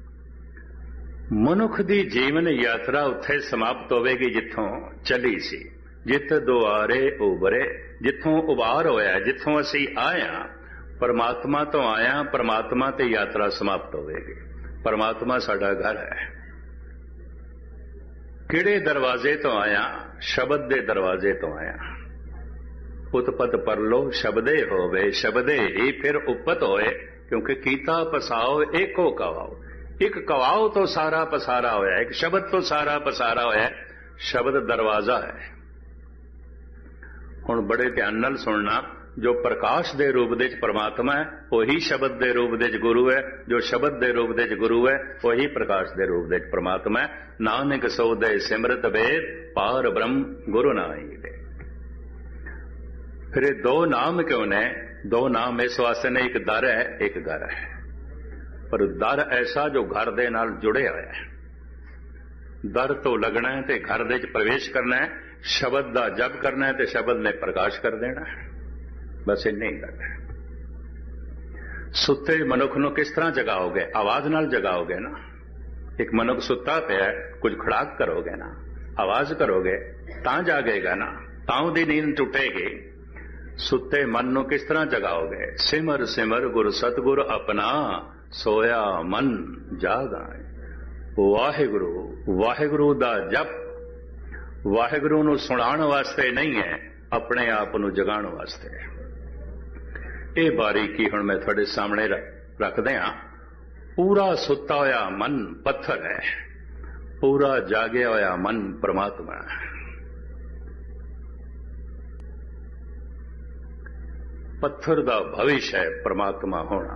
ਮਨੁੱਖ ਦੀ ਜੀਵਨ ਯਾਤਰਾ ਉੱਥੇ ਸਮਾਪਤ ਹੋਵੇਗੀ ਜਿੱਥੋਂ ਚੱਲੀ ਸੀ। ਜਿੱਤ ਦੁਆਰੇ ਉਭਰੇ, ਜਿੱਥੋਂ ਉਭਾਰ ਹੋਇਆ, ਜਿੱਥੋਂ ਅਸੀਂ ਆਇਆ, ਪਰਮਾਤਮਾ ਤੋਂ ਆਇਆ, ਪਰਮਾਤਮਾ ਤੇ ਯਾਤਰਾ ਸਮਾਪਤ ਹੋਵੇਗੀ। ਪਰਮਾਤਮਾ ਸਾਡਾ ਘਰ ਹੈ। ਕਿਹੜੇ ਦਰਵਾਜ਼ੇ ਤੋਂ ਆਇਆ? ਸ਼ਬਦ ਦੇ ਦਰਵਾਜ਼ੇ ਤੋਂ ਆਇਆ। ਉਤਪਤ ਪਰਲੋ ਸ਼ਬਦੇ ਹੋਵੇ, ਸ਼ਬਦੇ ਹੀ ਫਿਰ ਉਪਤ ਹੋਏ। ਕਿਉਂਕਿ ਕੀਤਾ ਪਸਾਓ ਏਕੋ ਕਵਾਓ, ਇੱਕ ਕਵਾਓ ਤੋਂ ਸਾਰਾ ਪਸਾਰਾ ਹੋਇਆ, ਇੱਕ ਸ਼ਬਦ ਤੋਂ ਸਾਰਾ ਪਸਾਰਾ ਹੋਇਆ। ਸ਼ਬਦ ਦਰਵਾਜ਼ਾ ਹੈ। ਹੁਣ ਬੜੇ ਧਿਆਨ ਨਾਲ ਸੁਣਨਾ, ਜੋ ਪ੍ਰਕਾਸ਼ ਦੇ ਰੂਪ ਦੇ ਵਿੱਚ ਪਰਮਾਤਮਾ ਹੈ, ਉਹੀ ਸ਼ਬਦ ਦੇ ਰੂਪ ਦੇ ਵਿੱਚ ਗੁਰੂ ਹੈ। ਜੋ ਸ਼ਬਦ ਦੇ ਰੂਪ ਦੇ ਵਿੱਚ ਗੁਰੂ ਹੈ, ਉਹੀ ਪ੍ਰਕਾਸ਼ ਦੇ ਰੂਪ ਦੇ ਵਿੱਚ ਪਰਮਾਤਮਾ ਹੈ। ਨਾਨਕ ਸੋਦੇ ਸਿਮਰਤ ਵੇਦ, ਪਾਰ ਬ੍ਰਹਮ ਗੁਰੂ ਨਾਹੀ ਦੇ। ਫਿਰ ਇਹ ਦੋ ਨਾਮ ਕਿਉਂ ਨੇ? ਦੋ ਨਾਮ ਇਸ ਵਾਸਤੇ ਨੇ, ਇੱਕ ਦਰ ਹੈ, ਇੱਕ ਘਰ ਹੈ। ਪਰ ਦਰ ਐਸਾ ਜੋ ਘਰ ਦੇ ਨਾਲ ਜੁੜਿਆ ਹੋਇਆ ਹੈ। ਦਰ ਤੋਂ ਲੱਗਣਾ ਹੈ ਤੇ ਘਰ ਦੇ ਵਿੱਚ ਪ੍ਰਵੇਸ਼ ਕਰਨਾ ਹੈ। ਸ਼ਬਦ ਦਾ ਜਪ ਕਰਨਾ ਹੈ ਤੇ ਸ਼ਬਦ ਨੇ ਪ੍ਰਕਾਸ਼ ਕਰ ਦੇਣਾ ਹੈ। ਬਸ ਇੰਨਾ ਹੀ ਗੱਲ ਹੈ। ਸੁੱਤੇ ਮਨੁੱਖ ਨੂੰ ਕਿਸ ਤਰ੍ਹਾਂ ਜਗਾਓਗੇ? ਆਵਾਜ਼ ਨਾਲ ਜਗਾਓਗੇ ਨਾ। ਇੱਕ ਮਨੁੱਖ ਸੁੱਤਾ ਪਿਆ, ਕੁਝ ਖੜਾਕ ਕਰੋਗੇ ਨਾ, ਆਵਾਜ਼ ਕਰੋਗੇ ਤਾਂ ਜਾਗੇਗਾ ਨਾ, ਤਾਂ ਉਹਦੀ ਨੀਂਦ ਟੁੱਟੇਗੀ। ਸੁੱਤੇ ਮਨ ਨੂੰ ਕਿਸ ਤਰ੍ਹਾਂ ਜਗਾਓਗੇ? ਸਿਮਰ ਸਿਮਰ ਗੁਰ ਸਤਿਗੁਰ ਆਪਣਾ, ਸੋਇਆ ਮਨ ਜਾਗਾਏ। ਵਾਹਿਗੁਰੂ, ਵਾਹਿਗੁਰੂ ਦਾ ਜਪ ਵਾਹਿਗੁਰੂ ਨੂੰ ਸੁਣਾਉਣ ਵਾਸਤੇ ਨਹੀਂ ਹੈ, ਆਪਣੇ ਆਪ ਨੂੰ ਜਗਾਉਣ ਵਾਸਤੇ। ਇਹ ਬਾਰੀਕੀ ਹੁਣ ਮੈਂ ਤੁਹਾਡੇ ਸਾਹਮਣੇ ਰੱਖਦੇ ਹਾਂ। ਪੂਰਾ ਸੁੱਤਾ ਹੋਇਆ ਮਨ ਪੱਥਰ ਹੈ, ਪੂਰਾ ਜਾਗਿਆ ਹੋਇਆ ਮਨ ਪਰਮਾਤਮਾ ਹੈ। ਪੱਥਰ ਦਾ ਭਵਿਸ਼ ਹੈ ਪਰਮਾਤਮਾ ਹੋਣਾ।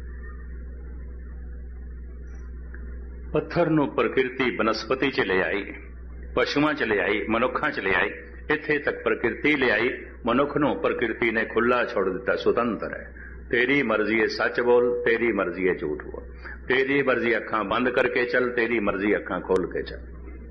ਪੱਥਰ ਨੂੰ ਪ੍ਰਕਿਰਤੀ ਬਨਸਪਤੀ ਚ ਲੈ ਆਈ, ਪਸ਼ੂਆਂ ਚ ਲੈ ਆਈ, ਮਨੁੱਖਾਂ ਚ ਲੈ ਆਈ, ਇੱਥੇ ਤੱਕ ਪ੍ਰਕਿਰਤੀ ਲੈ ਆਈ। ਮਨੁੱਖ ਨੂੰ ਪ੍ਰਕਿਰਤੀ ਨੇ ਖੁੱਲਾ ਛੋੜ ਦਿੱਤਾ, ਸੁਤੰਤਰ ਹੈ। ਤੇਰੀ ਮਰਜ਼ੀ ਹੈ ਸੱਚ ਬੋਲ, ਤੇਰੀ ਮਰਜ਼ੀ ਹੈ ਝੂਠ ਬੋਲ, ਤੇਰੀ ਮਰਜ਼ੀ ਅੱਖਾਂ ਬੰਦ ਕਰਕੇ ਚੱਲ, ਤੇਰੀ ਮਰਜ਼ੀ ਅੱਖਾਂ ਖੋਲ ਕੇ ਚੱਲ।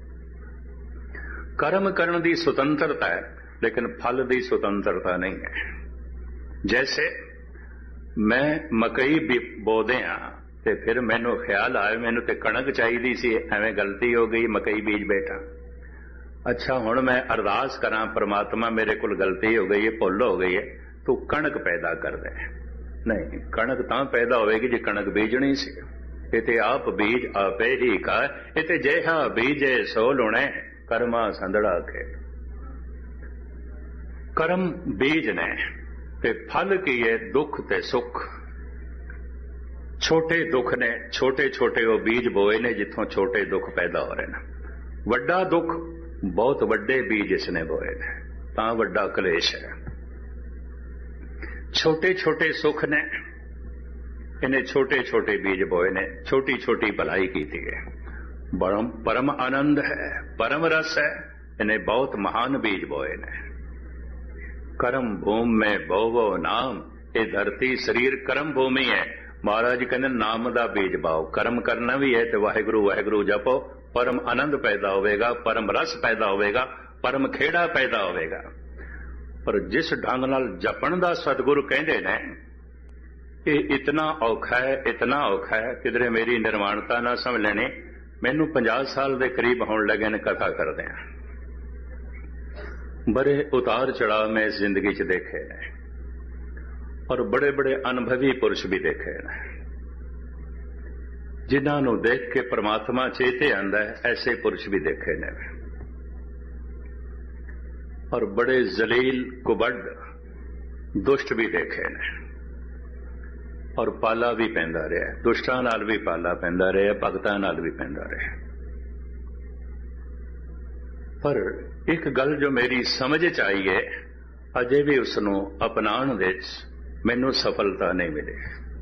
ਕਰਮ ਕਰਨ ਦੀ ਸੁਤੰਤਰਤਾ ਹੈ, ਲੇਕਿਨ ਫਲ ਦੀ ਸੁਤੰਤਰਤਾ ਨਹੀਂ ਹੈ। ਜੈਸੇ ਮੈਂ ਮਕਈ ਬੋਦੇ ਆ ਤੇ ਫਿਰ ਮੈਨੂੰ ਖਿਆਲ ਆਇਆ ਮੈਨੂੰ ਤੇ ਕਣਕ ਚਾਹੀਦੀ ਸੀ, ਐਵੇਂ ਗਲਤੀ ਹੋ ਗਈ, ਮਕਈ ਬੀਜ ਬੈਠਾ। ਅੱਛਾ ਹੁਣ ਮੈਂ ਅਰਦਾਸ ਕਰਾਂ, ਪ੍ਰਮਾਤਮਾ ਮੇਰੇ ਕੋਲ ਗਲਤੀ ਹੋ ਗਈ ਹੈ, ਭੁੱਲ ਹੋ ਗਈ ਹੈ, ਤੂੰ ਕਣਕ ਪੈਦਾ ਕਰ ਦੇ। ਨਹੀਂ, ਕਣਕ ਤਾਂ ਪੈਦਾ ਹੋਵੇਗੀ ਜੇ ਕਣਕ ਬੀਜਣੀ ਸੀ। ਇਹ ਤੇ ਆਪ ਬੀਜ ਆਪੇ ਹੀ ਕਾ, ਇਹ ਤੇ ਜਿਹਾ ਬੀਜੇ ਸੋ ਲੁਣੇ, ਕਰਮਾ ਸੰਦੜਾ ਕੇ। ਕਰਮ ਬੀਜ ਨੇ ਤੇ ਫਲ ਕੀ ਹੈ? ਦੁੱਖ ਤੇ ਸੁੱਖ। ਛੋਟੇ ਦੁੱਖ ਨੇ, ਛੋਟੇ ਛੋਟੇ ਉਹ ਬੀਜ ਬੋਏ ਨੇ ਜਿੱਥੋਂ ਛੋਟੇ ਦੁੱਖ ਪੈਦਾ ਹੋ ਰਹੇ ਨੇ। ਵੱਡਾ ਦੁੱਖ ਬਹੁਤ ਵੱਡੇ ਬੀਜ ਇਸਨੇ ਬੋਏ ਨੇ, ਤਾਂ ਵੱਡਾ ਕਲੇਸ਼ ਹੈ। ਛੋਟੇ ਛੋਟੇ ਸੁੱਖ ਨੇ, ਇਹਨੇ ਛੋਟੇ ਛੋਟੇ ਬੀਜ ਬੋਏ ਨੇ, ਛੋਟੀ ਛੋਟੀ ਭਲਾਈ ਕੀਤੀ ਹੈ। ਪਰਮ ਆਨੰਦ ਹੈ, ਪਰਮ ਰਸ ਹੈ, ਇਹਨੇ ਬਹੁਤ ਮਹਾਨ ਬੀਜ ਬੋਏ ਨੇ। ਕਰਮ ਭੂਮ ਮੈਂ ਬੋਵੋ ਨਾਮ, ਇਹ ਧਰਤੀ ਸਰੀਰ ਕਰਮ ਭੂਮੀ ਹੈ। ਮਹਾਰਾਜ ਕਹਿੰਦੇ ਨਾਮ ਦਾ ਬੀਜ ਬਾਓ। ਕਰਮ ਕਰਨਾ ਵੀ ਹੈ ਤੇ ਵਾਹਿਗੁਰੂ ਵਾਹਿਗੁਰੂ ਜਪੋ, ਪਰਮ ਆਨੰਦ ਪੈਦਾ ਹੋਵੇਗਾ, ਪਰਮ ਰਸ ਪੈਦਾ ਹੋਵੇਗਾ, परम खेड़ा पैदा होवेगा। पर जिस ढंग नाल जपण दा सतगुरु कहंदे ने ये इतना औखा है, इतना औखा है, किधरे मेरी निर्माणता ना समझ लेने। मैनू 50 साल के करीब होने लगे ने कथा करदे हैं। बड़े उतार चढ़ाव में इस जिंदगी च देखे ने और बड़े बड़े अनुभवी पुरुष भी देखे ने, जिन्हां नूं देख के परमात्मा चेते आंदा है, ऐसे पुरुष भी देखे ने। और बड़े जलील कुबड़ दुष्ट भी देखे ने और पाला भी पैंदा रहा, दुष्टां नाल भी पाला पैंदा रहा, भगतां नाल भी पैंदा रहा। पर एक गल जो मेरी समझ च आई है, अजे भी उसनूं अपनाउण विच मैनूं सफलता नहीं मिली।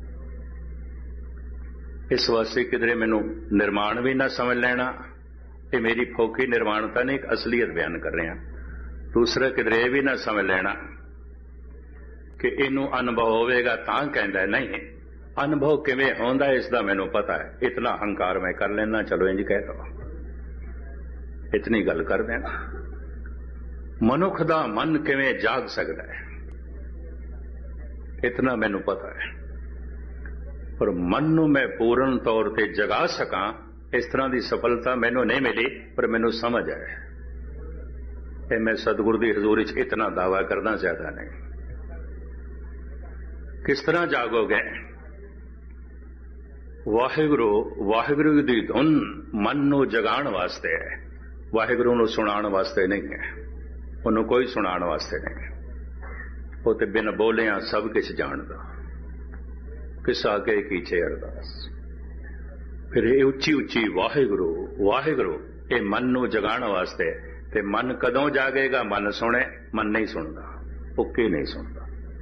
इस वास्ते किधरे मैनूं निर्माण भी ना समझ लेना, ये मेरी फोकी निर्माणता ने एक असलीयत बयान कर रहा। दूसरा किधरे ये भी ना समझ लेना कि इनू अनुभव होवेगा तां कहंदा नहीं। अनुभव किवें होंदा इसदा मैनूं पता है, इतना हंकार मैं कर लेना, चलो इंज कह दो, इतनी गल कर देना। मनुख दा मन किवें जाग सकदा है, इतना मैनूं पता है। पर मन नूं मैं पूर्ण तौर ते जगा सकां, इस तरह की सफलता मैनूं नहीं मिली, पर मैनूं समझ है। ये मैं सतगुरु दी हजूरी च इतना दावा करना चाहता नहीं। किस तरह जागोगे? वाहिगुरु वाहिगुरु दी धुन मन नूं जगाण वास्ते है, वाहिगुरु नूं सुनाण वास्ते नहीं है। उन्होंने कोई सुनाण वास्ते नहीं, वो तो बिन बोलिया सब कुछ जानदा। किस आगे कीचे अरदास, फिर ये उच्ची उच्ची वाहिगुरु वाहिगुरु, ये मन नूं जगाण वास्ते। ते मन कदों जागेगा? मन सुने, मन नहीं सुनता, पुक्की नहीं सुनता।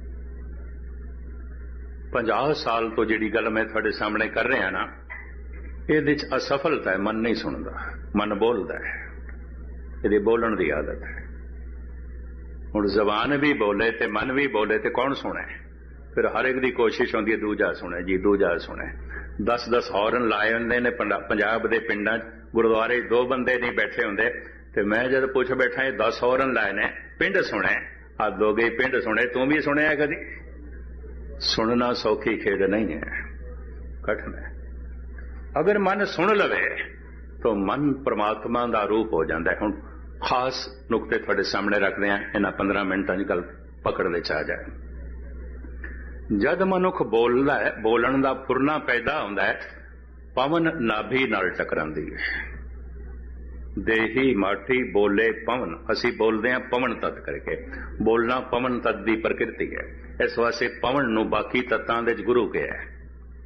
50 साल तो जिहड़ी गल मैं तुहाडे सामने कर रहा ना, इहदे च असफलता है। मन नहीं सुनता, मन बोलता है, इहदी बोलण दी आदत है। हुण जबान भी बोले ते मन भी बोले ते कौन सुने? फिर हर एक दी कोशिश होंदी है दूजा सुने जी, दूजा सुने। 10-10 हॉर्न लाए हुंदे ने पंजाब दे पिंडां च, गुरुद्वारे 2 बंदे नहीं बैठे हुंदे, ते मैं जद पुछ बैठा 10 हॉर्न लाए ने, पिंड सुने, हद हो गई पिंड सुने। तू भी सुनिया कदी? सुनना सौखी खेद नहीं है, कठिन है। अगर मन सुन लवे तो मन परमात्मा का रूप हो जाता है। हुण खास नुकते थोड़े सामने रखते हैं, इन्हां 15 मिनटां च गल पकड़ विच आ जाए। जद मनुख बोलदा है, बोलण दा फुरना पैदा हुंदा है, पवन नाभि नाल टकरांदी है। देही माठी बोले पवन, असी बोलते हैं पवन तत्त करके। बोलना पवन तत्त की प्रकृति है, इस वास्ते पवन नूं बाकी तत्तां दे गुरु कहा है।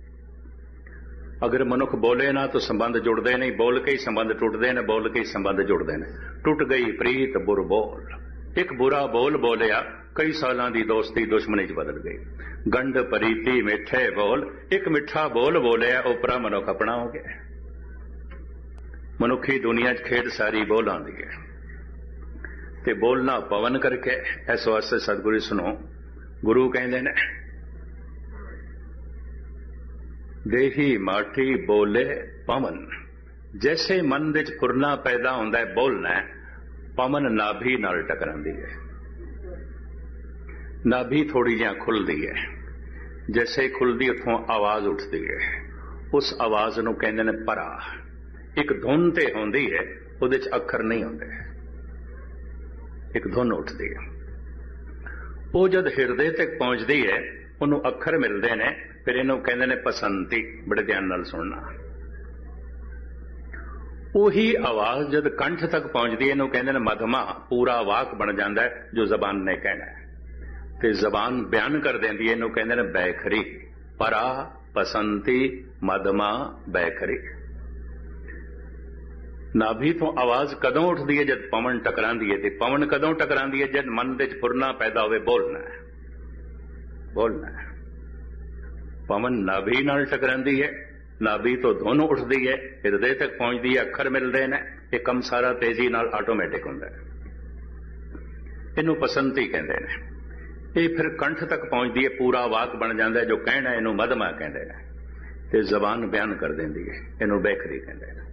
अगर मनुख बोले ना तो संबंध जुड़ते नहीं, बोल के ही संबंध टुटते हैं, बोल के ही संबंध जुड़ते हैं। टुट गई प्रीत बुर बोल, एक बुरा बोल बोलिया, कई सालों की दोस्ती दुश्मनी च बदल गई। गंढ परीती मिठे बोल, एक मिठा बोल बोलिया, उपरा मनुख अपना हो गया। मनुखी दुनिया च खेड सारी बोल आती है, ते बोलना पवन करके। इस वास्ते सतगुरु सुनो, गुरु कहते ने देही माठी बोले पवन। जैसे मन विच फुरना पैदा होंदा है, बोलना है, पवन नाभि नाल टकरांदी है। नाभि थोड़ी जी खुलती है, जैसे ही खुलती उथों आवाज उठती है। उस आवाज नूं कहंदे ने परा। एक धुन ते होंदी है, उहदे च अखर नहीं होंदे, एक धुन उठती है। वो जद हिरदे तक पहुंचती है, उन्होंने अखर मिलते हैं, फिर इन्हों कहते हैं पसंती। बड़े ध्यान नाल सुनना। उही आवाज जद कंठ तक पहुंचती है, इन्हों कहते हैं मधमा। पूरा वाक बन जाता है जो जबान ने कहना है, ते जबान बयान कर देंदी है, इन्हों कहते हैं बैखरी। परा पसंती मधमा बैखरी। नाभि तो आवाज कदों उठती है? जब पवन टकरांदी है। पवन कदों टकरांदी है? जब मन विच फुरना पैदा होवे, बोलना है, बोलना है। पवन नाभि नाल टकरांदी है, नाभि तो धुन उठती है, हिरदे तक पहुंचती है, अखर मिलते हैं। ये कम सारा तेजी नाल आटोमैटिक होंदा है। इनू पसंती कहते हैं। ये फिर कंठ तक पहुंचती है, पूरा वाक बन जाता है, जो कहना इनू मधमा कहते हैं, ते जबान बयान कर देंदी है, इनू बैखरी कहते हैं।